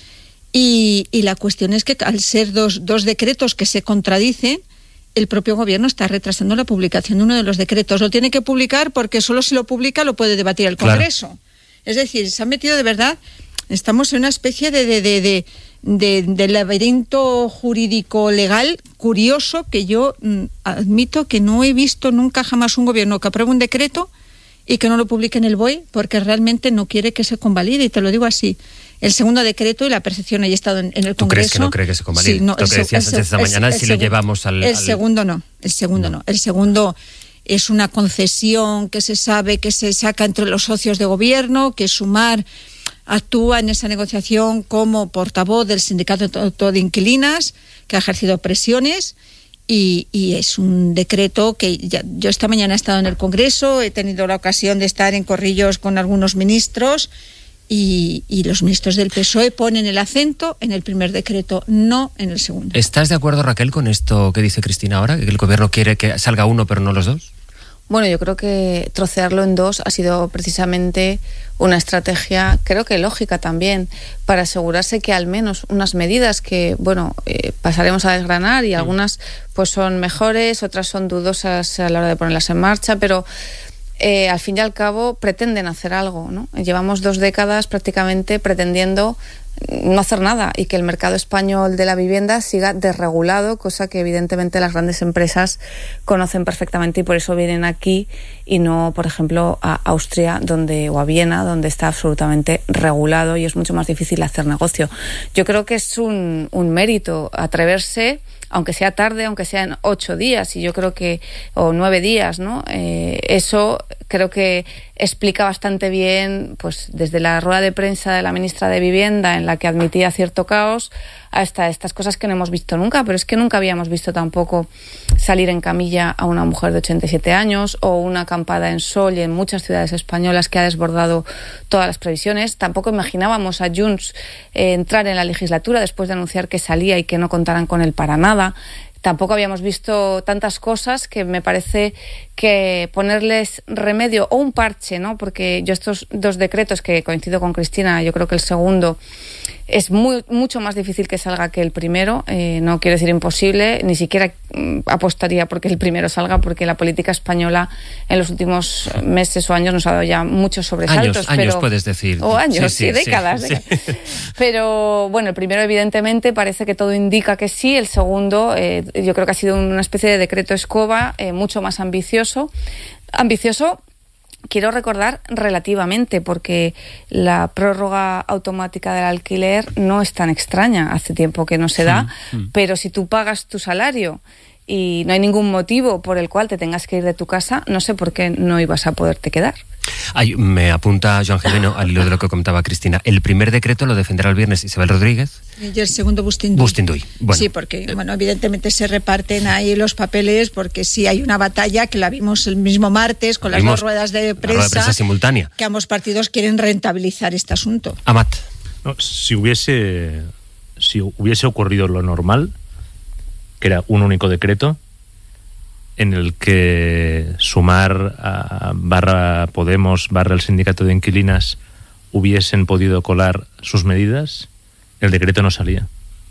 Y la cuestión es que al ser dos decretos que se contradicen, el propio Gobierno está retrasando la publicación de uno de los decretos. Lo tiene que publicar porque solo si lo publica lo puede debatir el Congreso. Claro. Es decir, se han metido de verdad, estamos en una especie de laberinto jurídico legal curioso que yo admito que no he visto nunca jamás un Gobierno que apruebe un decreto y que no lo publique en el BOE porque realmente no quiere que se convalide, y te lo digo así. El segundo decreto, y la percepción haya estado en el Congreso. ¿Tú crees que no cree que se convalide? Sí, no, lo que decía Sánchez esta mañana, si lo llevamos al... El segundo no. El segundo es una concesión que se sabe que se saca entre los socios de Gobierno, que Sumar actúa en esa negociación como portavoz del Sindicato de Inquilinas, que ha ejercido presiones, y es un decreto que yo esta mañana he estado en el Congreso, he tenido la ocasión de estar en corrillos con algunos ministros, y los ministros del PSOE ponen el acento en el primer decreto, no en el segundo. ¿Estás de acuerdo, Raquel, con esto que dice Cristina ahora, que el Gobierno quiere que salga uno pero no los 2? Bueno, yo creo que trocearlo en 2 ha sido precisamente una estrategia, creo que lógica también, para asegurarse que al menos unas medidas que, pasaremos a desgranar, y algunas pues son mejores, otras son dudosas a la hora de ponerlas en marcha, pero al fin y al cabo pretenden hacer algo, ¿no? Llevamos 2 décadas prácticamente pretendiendo no hacer nada y que el mercado español de la vivienda siga desregulado, cosa que evidentemente las grandes empresas conocen perfectamente y por eso vienen aquí y no, por ejemplo, a Austria o a Viena, donde está absolutamente regulado y es mucho más difícil hacer negocio. Yo creo que es un mérito atreverse, aunque sea tarde, aunque sean 8 días, y yo creo que, o 9 días, ¿no? Eso creo que explica bastante bien, pues desde la rueda de prensa de la ministra de Vivienda, en la que admitía cierto caos, hasta estas cosas que no hemos visto nunca, pero es que nunca habíamos visto tampoco salir en camilla a una mujer de 87 años, o una acampada en Sol y en muchas ciudades españolas que ha desbordado todas las previsiones. Tampoco imaginábamos a Junts entrar en la legislatura después de anunciar que salía y que no contaran con él para nada. Tampoco habíamos visto tantas cosas que me parece que ponerles remedio o un parche, ¿no? Porque yo estos 2 decretos, que coincido con Cristina, yo creo que el segundo es mucho más difícil que salga que el primero. No quiero decir imposible, ni siquiera apostaría porque el primero salga, porque la política española en los últimos meses o años nos ha dado ya muchos sobresaltos. Años puedes decir. O años, sí, décadas. Sí. Pero bueno, el primero evidentemente parece que todo indica que sí. El segundo yo creo que ha sido una especie de decreto escoba, mucho más ambicioso, quiero recordar relativamente, porque la prórroga automática del alquiler no es tan extraña, hace tiempo que no se da, pero si tú pagas tu salario y no hay ningún motivo por el cual te tengas que ir de tu casa, no sé por qué no ibas a poderte quedar. Me apunta Joan Gimeno al hilo de lo que comentaba Cristina. El primer decreto lo defenderá el viernes Isabel Rodríguez. Y el segundo Bustinduy. Bueno. Sí, porque evidentemente se reparten ahí los papeles, porque sí hay una batalla que la vimos el mismo martes con las 2 ruedas de prensa simultánea, que ambos partidos quieren rentabilizar este asunto. Amat. No, si hubiese ocurrido lo normal, que era un único decreto en el que Sumar barra Podemos barra el sindicato de inquilinas hubiesen podido colar sus medidas, el decreto no salía.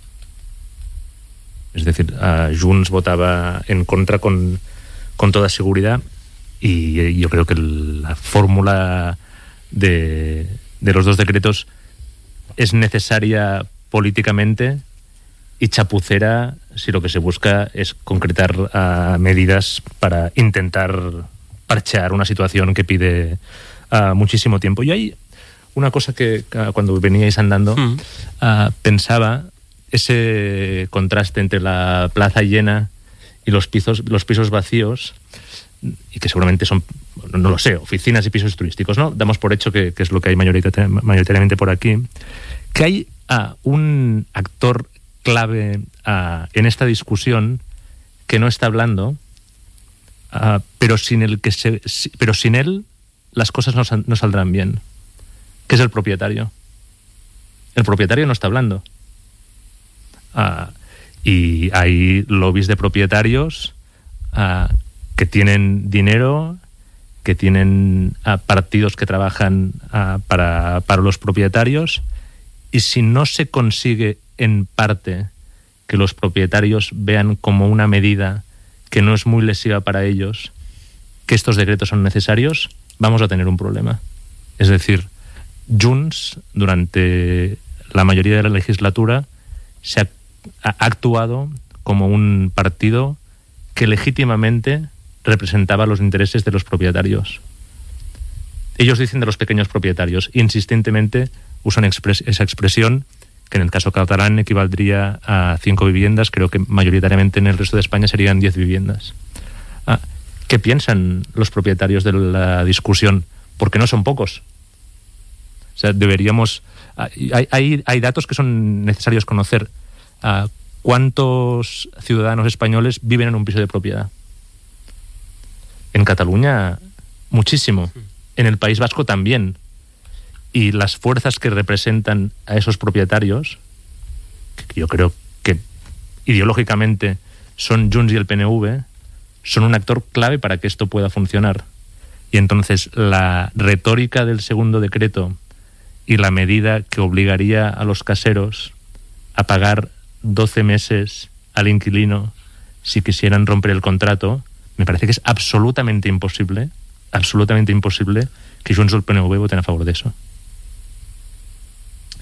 Es decir, Junts votaba en contra con toda seguridad, y yo creo que la fórmula de los 2 decretos es necesaria políticamente y chapucera si lo que se busca es concretar medidas para intentar parchear una situación que pide muchísimo tiempo. Y hay una cosa que cuando veníais andando pensaba, ese contraste entre la plaza llena y los pisos vacíos, y que seguramente son, no lo sé, oficinas y pisos turísticos, ¿no? Damos por hecho que es lo que hay mayoritariamente por aquí, que hay un actor clave en esta discusión que no está hablando, pero sin él las cosas no saldrán bien, que es el propietario. El propietario no está hablando, y hay lobbies de propietarios que tienen dinero, que tienen partidos que trabajan para los propietarios, y si no se consigue en parte que los propietarios vean como una medida que no es muy lesiva para ellos, que estos decretos son necesarios, vamos a tener un problema. Es decir, Junts, durante la mayoría de la legislatura, se ha actuado como un partido que legítimamente representaba los intereses de los propietarios. Ellos dicen de los pequeños propietarios, insistentemente usan esa expresión, que en el caso catalán equivaldría a 5 viviendas, creo que mayoritariamente en el resto de España serían 10 viviendas. ¿Qué piensan los propietarios de la discusión? Porque no son pocos. O sea, deberíamos... Hay datos que son necesarios conocer. ¿Cuántos ciudadanos españoles viven en un piso de propiedad? En Cataluña, muchísimo. En el País Vasco también. Y las fuerzas que representan a esos propietarios, que yo creo que ideológicamente son Junts y el PNV, son un actor clave para que esto pueda funcionar. Y entonces la retórica del segundo decreto y la medida que obligaría a los caseros a pagar 12 meses al inquilino si quisieran romper el contrato, me parece que es absolutamente imposible que Junts y el PNV voten a favor de eso.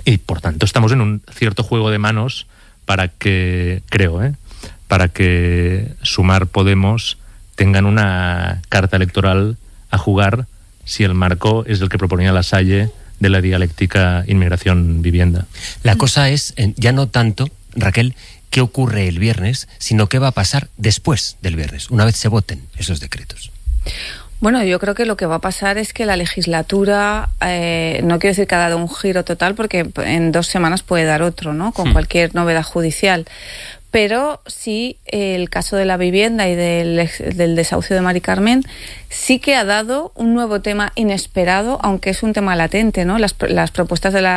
Y por tanto estamos en un cierto juego de manos para que, para que Sumar, Podemos tengan una carta electoral a jugar si el marco es el que proponía La Salle de la dialéctica inmigración-vivienda. La cosa es ya no tanto, Raquel, qué ocurre el viernes, sino qué va a pasar después del viernes, una vez se voten esos decretos. Bueno, yo creo que lo que va a pasar es que la legislatura, no quiero decir que ha dado un giro total, porque en 2 semanas puede dar otro, ¿no? Con cualquier novedad judicial. Pero sí, el caso de la vivienda y del desahucio de Mari Carmen sí que ha dado un nuevo tema inesperado, aunque es un tema latente, ¿no? Las protestas de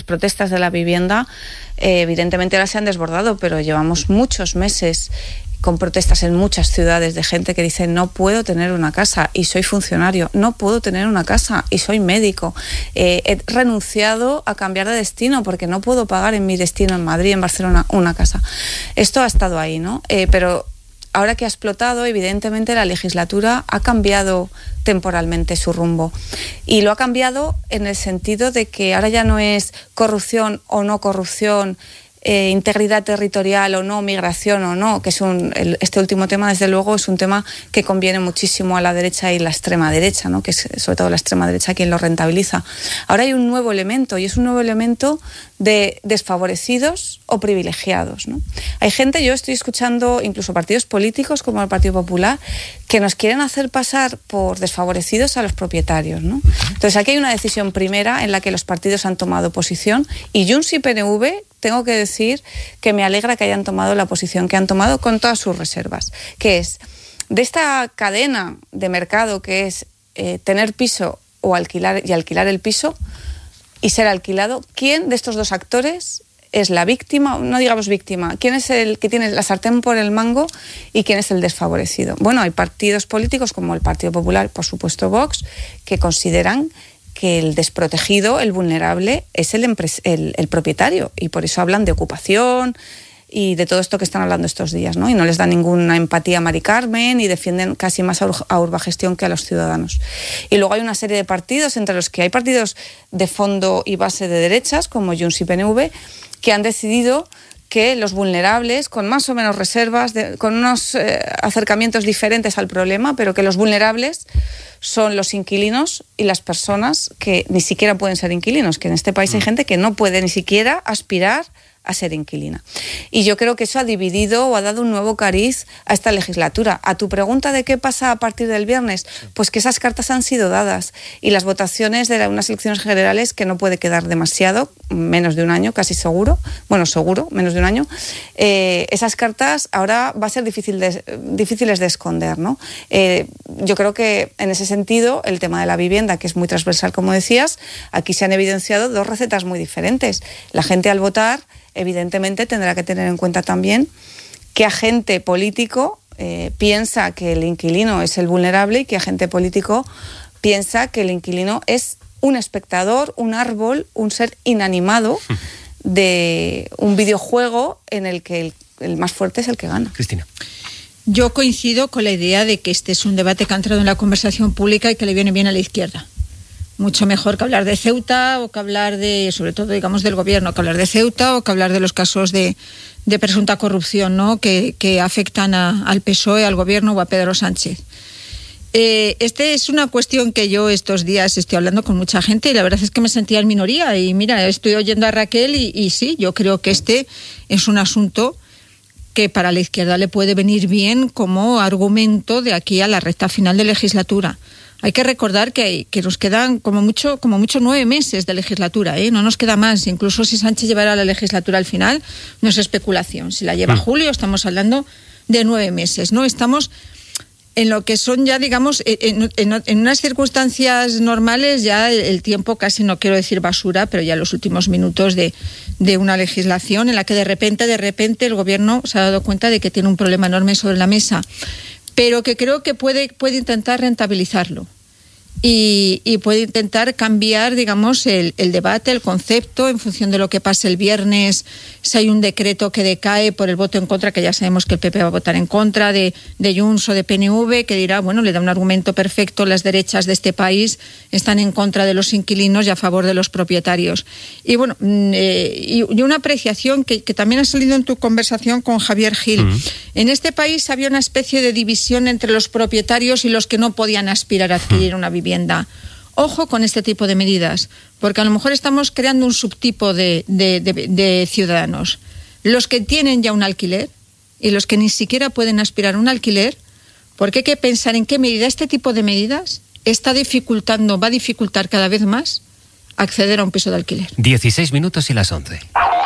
la vivienda, evidentemente ahora se han desbordado, pero llevamos muchos meses con protestas en muchas ciudades de gente que dice no puedo tener una casa y soy funcionario, no puedo tener una casa y soy médico, he renunciado a cambiar de destino porque no puedo pagar en mi destino en Madrid, en Barcelona, una casa. Esto ha estado ahí, ¿no? Pero ahora que ha explotado, evidentemente la legislatura ha cambiado temporalmente su rumbo y lo ha cambiado en el sentido de que ahora ya no es corrupción o no corrupción, integridad territorial o no, migración o no, que es este último tema, desde luego, es un tema que conviene muchísimo a la derecha y la extrema derecha, ¿no? Que es sobre todo la extrema derecha quien lo rentabiliza. Ahora hay un nuevo elemento, y es un nuevo elemento de desfavorecidos o privilegiados, ¿no? Hay gente, yo estoy escuchando incluso partidos políticos como el Partido Popular, que nos quieren hacer pasar por desfavorecidos a los propietarios, ¿no? Entonces aquí hay una decisión primera en la que los partidos han tomado posición, y Junts y PNV, tengo que decir que me alegra que hayan tomado la posición que han tomado con todas sus reservas, que es de esta cadena de mercado que es tener piso o alquilar el piso y ser alquilado. ¿Quién de estos dos actores es la víctima? No digamos víctima. ¿Quién es el que tiene la sartén por el mango y quién es el desfavorecido? Bueno, hay partidos políticos como el Partido Popular, por supuesto Vox, que consideran que el desprotegido, el vulnerable, es el propietario, y por eso hablan de ocupación y de todo esto que están hablando estos días, ¿no? Y no les da ninguna empatía a Mari Carmen y defienden casi más a Urbagestión que a los ciudadanos. Y luego hay una serie de partidos, entre los que hay partidos de fondo y base de derechas, como Junts y PNV, que han decidido que los vulnerables, con más o menos reservas, con unos acercamientos diferentes al problema, pero que los vulnerables son los inquilinos y las personas que ni siquiera pueden ser inquilinos, que en este país hay gente que no puede ni siquiera aspirar a ser inquilina. Y yo creo que eso ha dividido o ha dado un nuevo cariz a esta legislatura. A tu pregunta de qué pasa a partir del viernes, pues que esas cartas han sido dadas y las votaciones de unas elecciones generales, que no puede quedar demasiado, menos de un año, casi seguro, menos de un año, esas cartas ahora va a ser difíciles de esconder, ¿no? Yo creo que en ese sentido el tema de la vivienda, que es muy transversal, como decías, aquí se han evidenciado 2 recetas muy diferentes. La gente al votar evidentemente tendrá que tener en cuenta también que agente político piensa que el inquilino es el vulnerable y que agente político piensa que el inquilino es un espectador, un árbol, un ser inanimado de un videojuego en el que el más fuerte es el que gana. Cristina. Yo coincido con la idea de que este es un debate que ha entrado en la conversación pública y que le viene bien a la izquierda. Mucho mejor que hablar de Ceuta o que hablar de, sobre todo, digamos, del gobierno, que hablar de Ceuta o que hablar de los casos de presunta corrupción, ¿no? que afectan al PSOE, al gobierno o a Pedro Sánchez. Este es una cuestión que yo estos días estoy hablando con mucha gente y la verdad es que me sentía en minoría. Y mira, estoy oyendo a Raquel y sí, yo creo que este es un asunto que para la izquierda le puede venir bien como argumento de aquí a la recta final de legislatura. Hay que recordar que nos quedan como mucho 9 meses de legislatura, ¿eh? No nos queda más. Incluso si Sánchez llevara la legislatura al final, no es especulación. Si la lleva julio, estamos hablando de 9 meses, ¿no? Estamos en lo que son ya, digamos, en unas circunstancias normales, ya el tiempo casi, no quiero decir basura, pero ya los últimos minutos de una legislación en la que de repente el gobierno se ha dado cuenta de que tiene un problema enorme sobre la mesa, pero que creo que puede intentar rentabilizarlo. y puede intentar cambiar, digamos, el debate, el concepto, en función de lo que pase el viernes. Si hay un decreto que decae por el voto en contra, que ya sabemos que el PP va a votar en contra, de Junts o de PNV, que dirá, bueno, le da un argumento perfecto, las derechas de este país están en contra de los inquilinos y a favor de los propietarios. Y bueno, y una apreciación que también ha salido en tu conversación con Javier Gil. En este país había una especie de división entre los propietarios y los que no podían aspirar a adquirir una vivienda. Ojo con este tipo de medidas, porque a lo mejor estamos creando un subtipo de ciudadanos. Los que tienen ya un alquiler y los que ni siquiera pueden aspirar a un alquiler, porque hay que pensar en qué medida este tipo de medidas va a dificultar cada vez más acceder a un piso de alquiler. 16 minutos y las 11.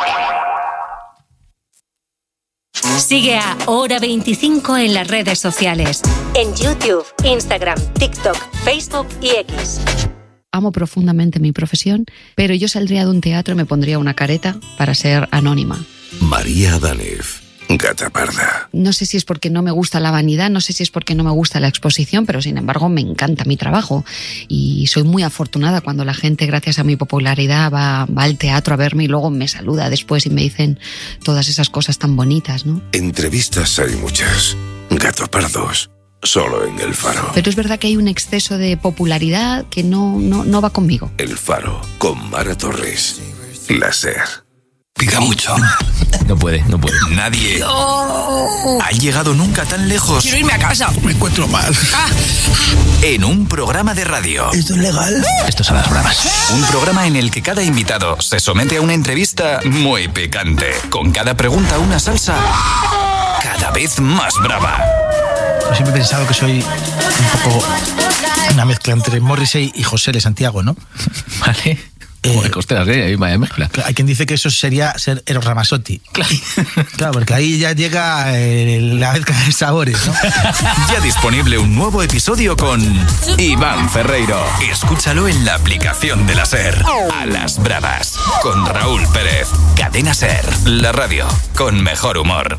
Sigue a Hora 25 en las redes sociales. En YouTube, Instagram, TikTok, Facebook y X. Amo profundamente mi profesión, pero yo saldría de un teatro y me pondría una careta para ser anónima. María Adánez, Gata Parda. No sé si es porque no me gusta la vanidad, no sé si es porque no me gusta la exposición, pero sin embargo me encanta mi trabajo y soy muy afortunada cuando la gente, gracias a mi popularidad, va al teatro a verme y luego me saluda después y me dicen todas esas cosas tan bonitas, ¿no? Entrevistas hay muchas. Gato Pardos, solo en El Faro. Pero es verdad que hay un exceso de popularidad que no va conmigo. El Faro, con Mara Torres. La SER. Pica mucho. No puede. Nadie ha llegado nunca tan lejos. Quiero irme a casa. Me encuentro mal. En un programa de radio. ¿Esto es legal? Esto es a las bravas. Un programa en el que cada invitado se somete a una entrevista muy picante. Con cada pregunta una salsa cada vez más brava. Yo siempre he pensado que soy un poco una mezcla entre Morrissey y José de Santiago, ¿no? Vale. Costeras, ahí vaya mezcla. Hay quien dice que eso sería ser Eros Ramazzotti. Claro, porque ahí ya llega la mezcla de sabores, ¿no? Ya disponible un nuevo episodio con Iván Ferreiro. Escúchalo en la aplicación de la SER. A las bravas. Con Raúl Pérez. Cadena SER. La radio con mejor humor.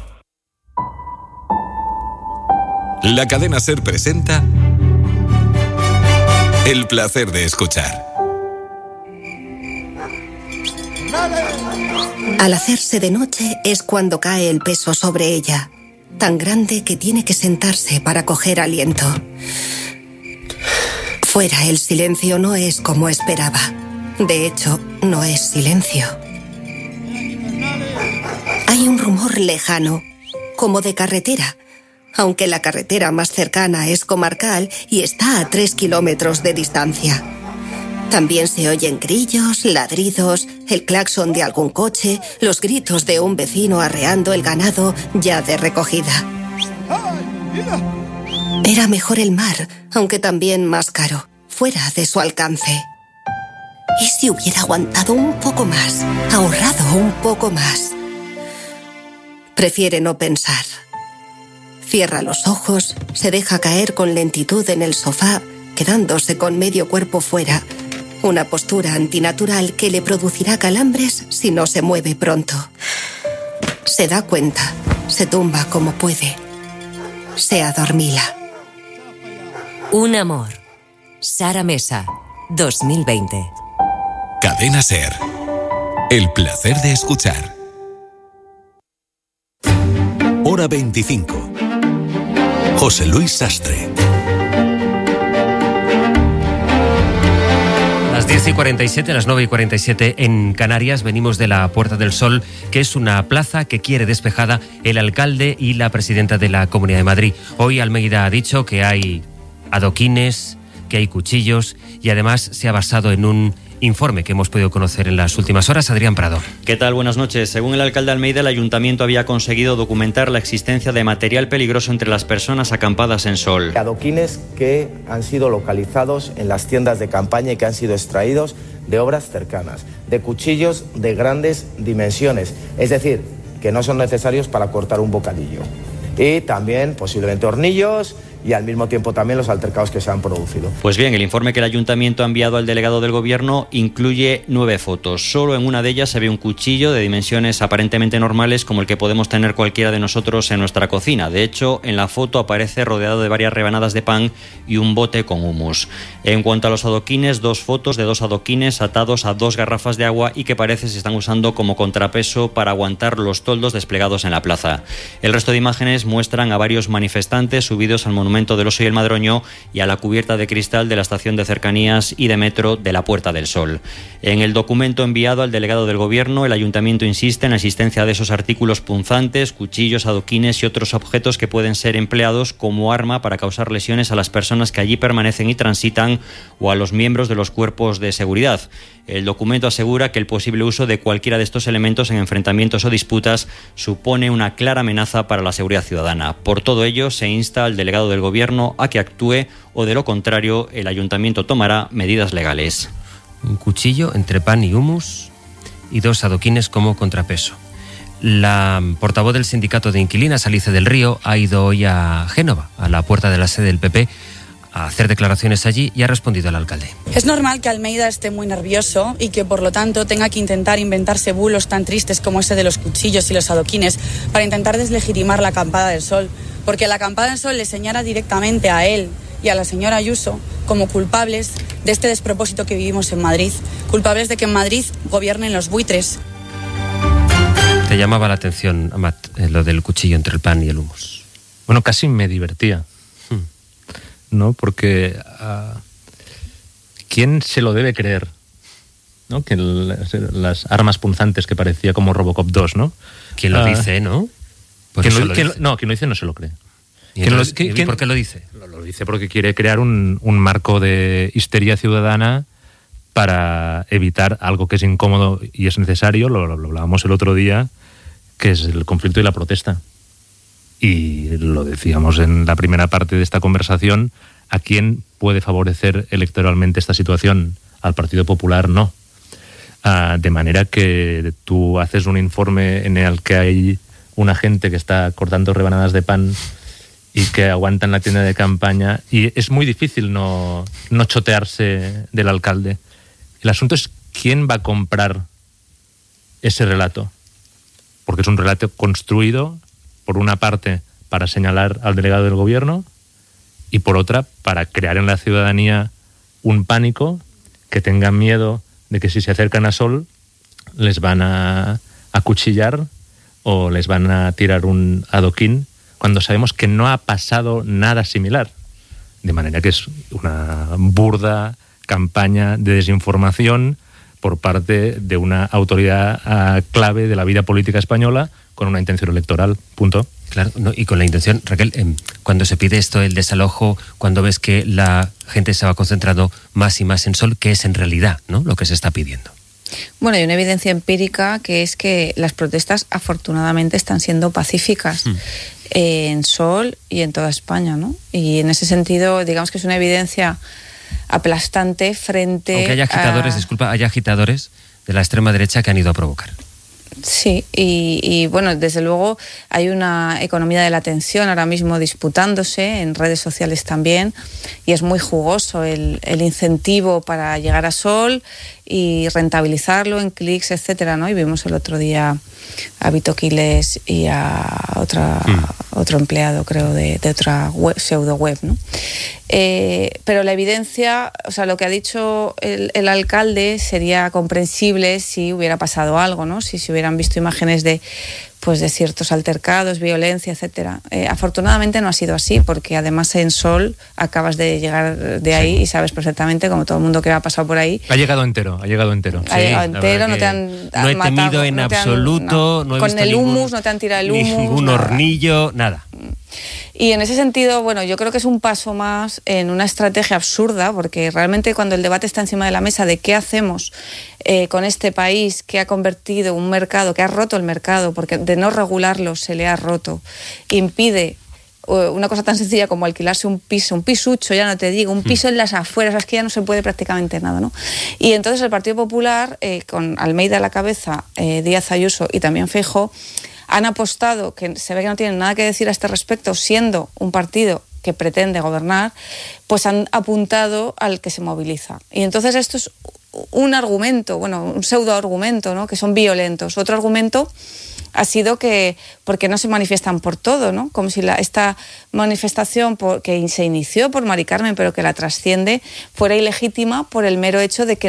La cadena SER presenta El placer de escuchar. Al hacerse de noche es cuando cae el peso sobre ella, tan grande que tiene que sentarse para coger aliento. Fuera el silencio no es como esperaba. De hecho, no es silencio. Hay un rumor lejano, como de carretera, aunque la carretera más cercana es comarcal y está a 3 kilómetros de distancia. También se oyen grillos, ladridos, el claxon de algún coche, los gritos de un vecino arreando el ganado ya de recogida. Era mejor el mar, aunque también más caro, fuera de su alcance. ¿Y si hubiera aguantado un poco más, ahorrado un poco más? Prefiere no pensar. Cierra los ojos, se deja caer con lentitud en el sofá, quedándose con medio cuerpo fuera. Una postura antinatural que le producirá calambres si no se mueve pronto. Se da cuenta, se tumba como puede. Se adormila. Un amor. Sara Mesa, 2020. Cadena SER. El placer de escuchar. Hora 25. José Luis Sastre. Las 10:47, las 9:47 en Canarias. Venimos de la Puerta del Sol, que es una plaza que quiere despejada el alcalde y la presidenta de la Comunidad de Madrid. Hoy Almeida ha dicho que hay adoquines, que hay cuchillos y además se ha basado en un informe que hemos podido conocer en las últimas horas. Adrián Prado. ¿Qué tal? Buenas noches. Según el alcalde Almeida, el ayuntamiento había conseguido documentar la existencia de material peligroso entre las personas acampadas en Sol. Adoquines que han sido localizados en las tiendas de campaña y que han sido extraídos de obras cercanas, de cuchillos de grandes dimensiones, es decir, que no son necesarios para cortar un bocadillo. Y también posiblemente hornillos y al mismo tiempo también los altercados que se han producido. Pues bien, el informe que el Ayuntamiento ha enviado al delegado del Gobierno incluye 9 fotos. Solo en una de ellas se ve un cuchillo de dimensiones aparentemente normales como el que podemos tener cualquiera de nosotros en nuestra cocina. De hecho, en la foto aparece rodeado de varias rebanadas de pan y un bote con humus. En cuanto a los adoquines, 2 fotos de 2 adoquines atados a 2 garrafas de agua y que parece se están usando como contrapeso para aguantar los toldos desplegados en la plaza. El resto de imágenes muestran a varios manifestantes subidos al monumento del Oso y el Madroño y a la cubierta de cristal de la estación de cercanías y de metro de la Puerta del Sol. En el documento enviado al delegado del Gobierno, el Ayuntamiento insiste en la existencia de esos artículos punzantes, cuchillos, adoquines y otros objetos que pueden ser empleados como arma para causar lesiones a las personas que allí permanecen y transitan o a los miembros de los cuerpos de seguridad. El documento asegura que el posible uso de cualquiera de estos elementos en enfrentamientos o disputas supone una clara amenaza para la seguridad ciudadana. Por todo ello, se insta al delegado del Gobierno a que actúe o, de lo contrario, el Ayuntamiento tomará medidas legales. Un cuchillo entre pan y humus y 2 adoquines como contrapeso. La portavoz del sindicato de inquilinas, Alice del Río, ha ido hoy a Génova, a la puerta de la sede del PP, a hacer declaraciones allí y ha respondido al alcalde. Es normal que Almeida esté muy nervioso y que por lo tanto tenga que intentar inventarse bulos tan tristes como ese de los cuchillos y los adoquines para intentar deslegitimar la acampada del Sol, porque la acampada del Sol le señala directamente a él y a la señora Ayuso como culpables de este despropósito que vivimos en Madrid, culpables de que en Madrid gobiernen los buitres. Te llamaba la atención, Amat, lo del cuchillo entre el pan y el humus. Bueno, casi me divertía. ¿No? Porque ¿quién se lo debe creer? ¿No? Que las armas punzantes que parecía como Robocop 2, ¿no? ¿Quién lo dice, no? Quien lo dice no se lo cree. ¿Y por qué lo dice? Lo dice porque quiere crear un marco de histeria ciudadana para evitar algo que es incómodo y es necesario, lo hablábamos el otro día, que es el conflicto y la protesta. Y lo decíamos en la primera parte de esta conversación, ¿a quién puede favorecer electoralmente esta situación? Al Partido Popular no. De manera que tú haces un informe en el que hay una gente que está cortando rebanadas de pan y que aguanta en la tienda de campaña, y es muy difícil no chotearse del alcalde. El asunto es quién va a comprar ese relato, porque es un relato construido, por una parte, para señalar al delegado del Gobierno y por otra, para crear en la ciudadanía un pánico, que tengan miedo de que si se acercan a Sol les van a acuchillar o les van a tirar un adoquín, cuando sabemos que no ha pasado nada similar. De manera que es una burda campaña de desinformación por parte de una autoridad clave de la vida política española con una intención electoral, punto. Claro, no, y con la intención, Raquel, cuando se pide esto, el desalojo, cuando ves que la gente se va concentrando más y más en Sol, ¿qué es en realidad, no, lo que se está pidiendo? Bueno, hay una evidencia empírica que es que las protestas afortunadamente están siendo pacíficas en Sol y en toda España, ¿no? Y en ese sentido, digamos que es una evidencia aplastante frente aunque haya agitadores, haya agitadores de la extrema derecha que han ido a provocar. Sí, y bueno, desde luego hay una economía de la atención ahora mismo disputándose en redes sociales también, y es muy jugoso el incentivo para llegar a Sol y rentabilizarlo en clics, etcétera, ¿no? Y vimos el otro día a Vito Quiles y a otro empleado, creo, de otra pseudo web, ¿no? Pero la evidencia, o sea, lo que ha dicho el alcalde sería comprensible si hubiera pasado algo, ¿no? Si se hubieran visto imágenes de ciertos altercados, violencia, etcétera. Afortunadamente no ha sido así, porque además en Sol acabas de llegar de ahí y sabes perfectamente, como todo el mundo que ha pasado por ahí. Ha llegado entero. Ha llegado entero, no te han no he matado, temido en absoluto. No he con visto el humus, no te han tirado el humus. Ningún hornillo, nada. Y en ese sentido, bueno, yo creo que es un paso más en una estrategia absurda, porque realmente cuando el debate está encima de la mesa de qué hacemos con este país que ha convertido un mercado, que ha roto el mercado, porque de no regularlo se le ha roto, impide una cosa tan sencilla como alquilarse un piso, un pisucho, ya no te digo, un piso en las afueras, es que ya no se puede prácticamente nada, ¿no? Y entonces el Partido Popular, con Almeida a la cabeza, Díaz Ayuso y también Feijóo, han apostado, que se ve que no tienen nada que decir a este respecto, siendo un partido que pretende gobernar, pues han apuntado al que se moviliza. Y entonces esto es un argumento, un pseudoargumento, ¿no? Que son violentos. Otro argumento ha sido que porque no se manifiestan por todo, ¿no? Como si esta manifestación que se inició por Mari Carmen, pero que la trasciende, fuera ilegítima por el mero hecho de que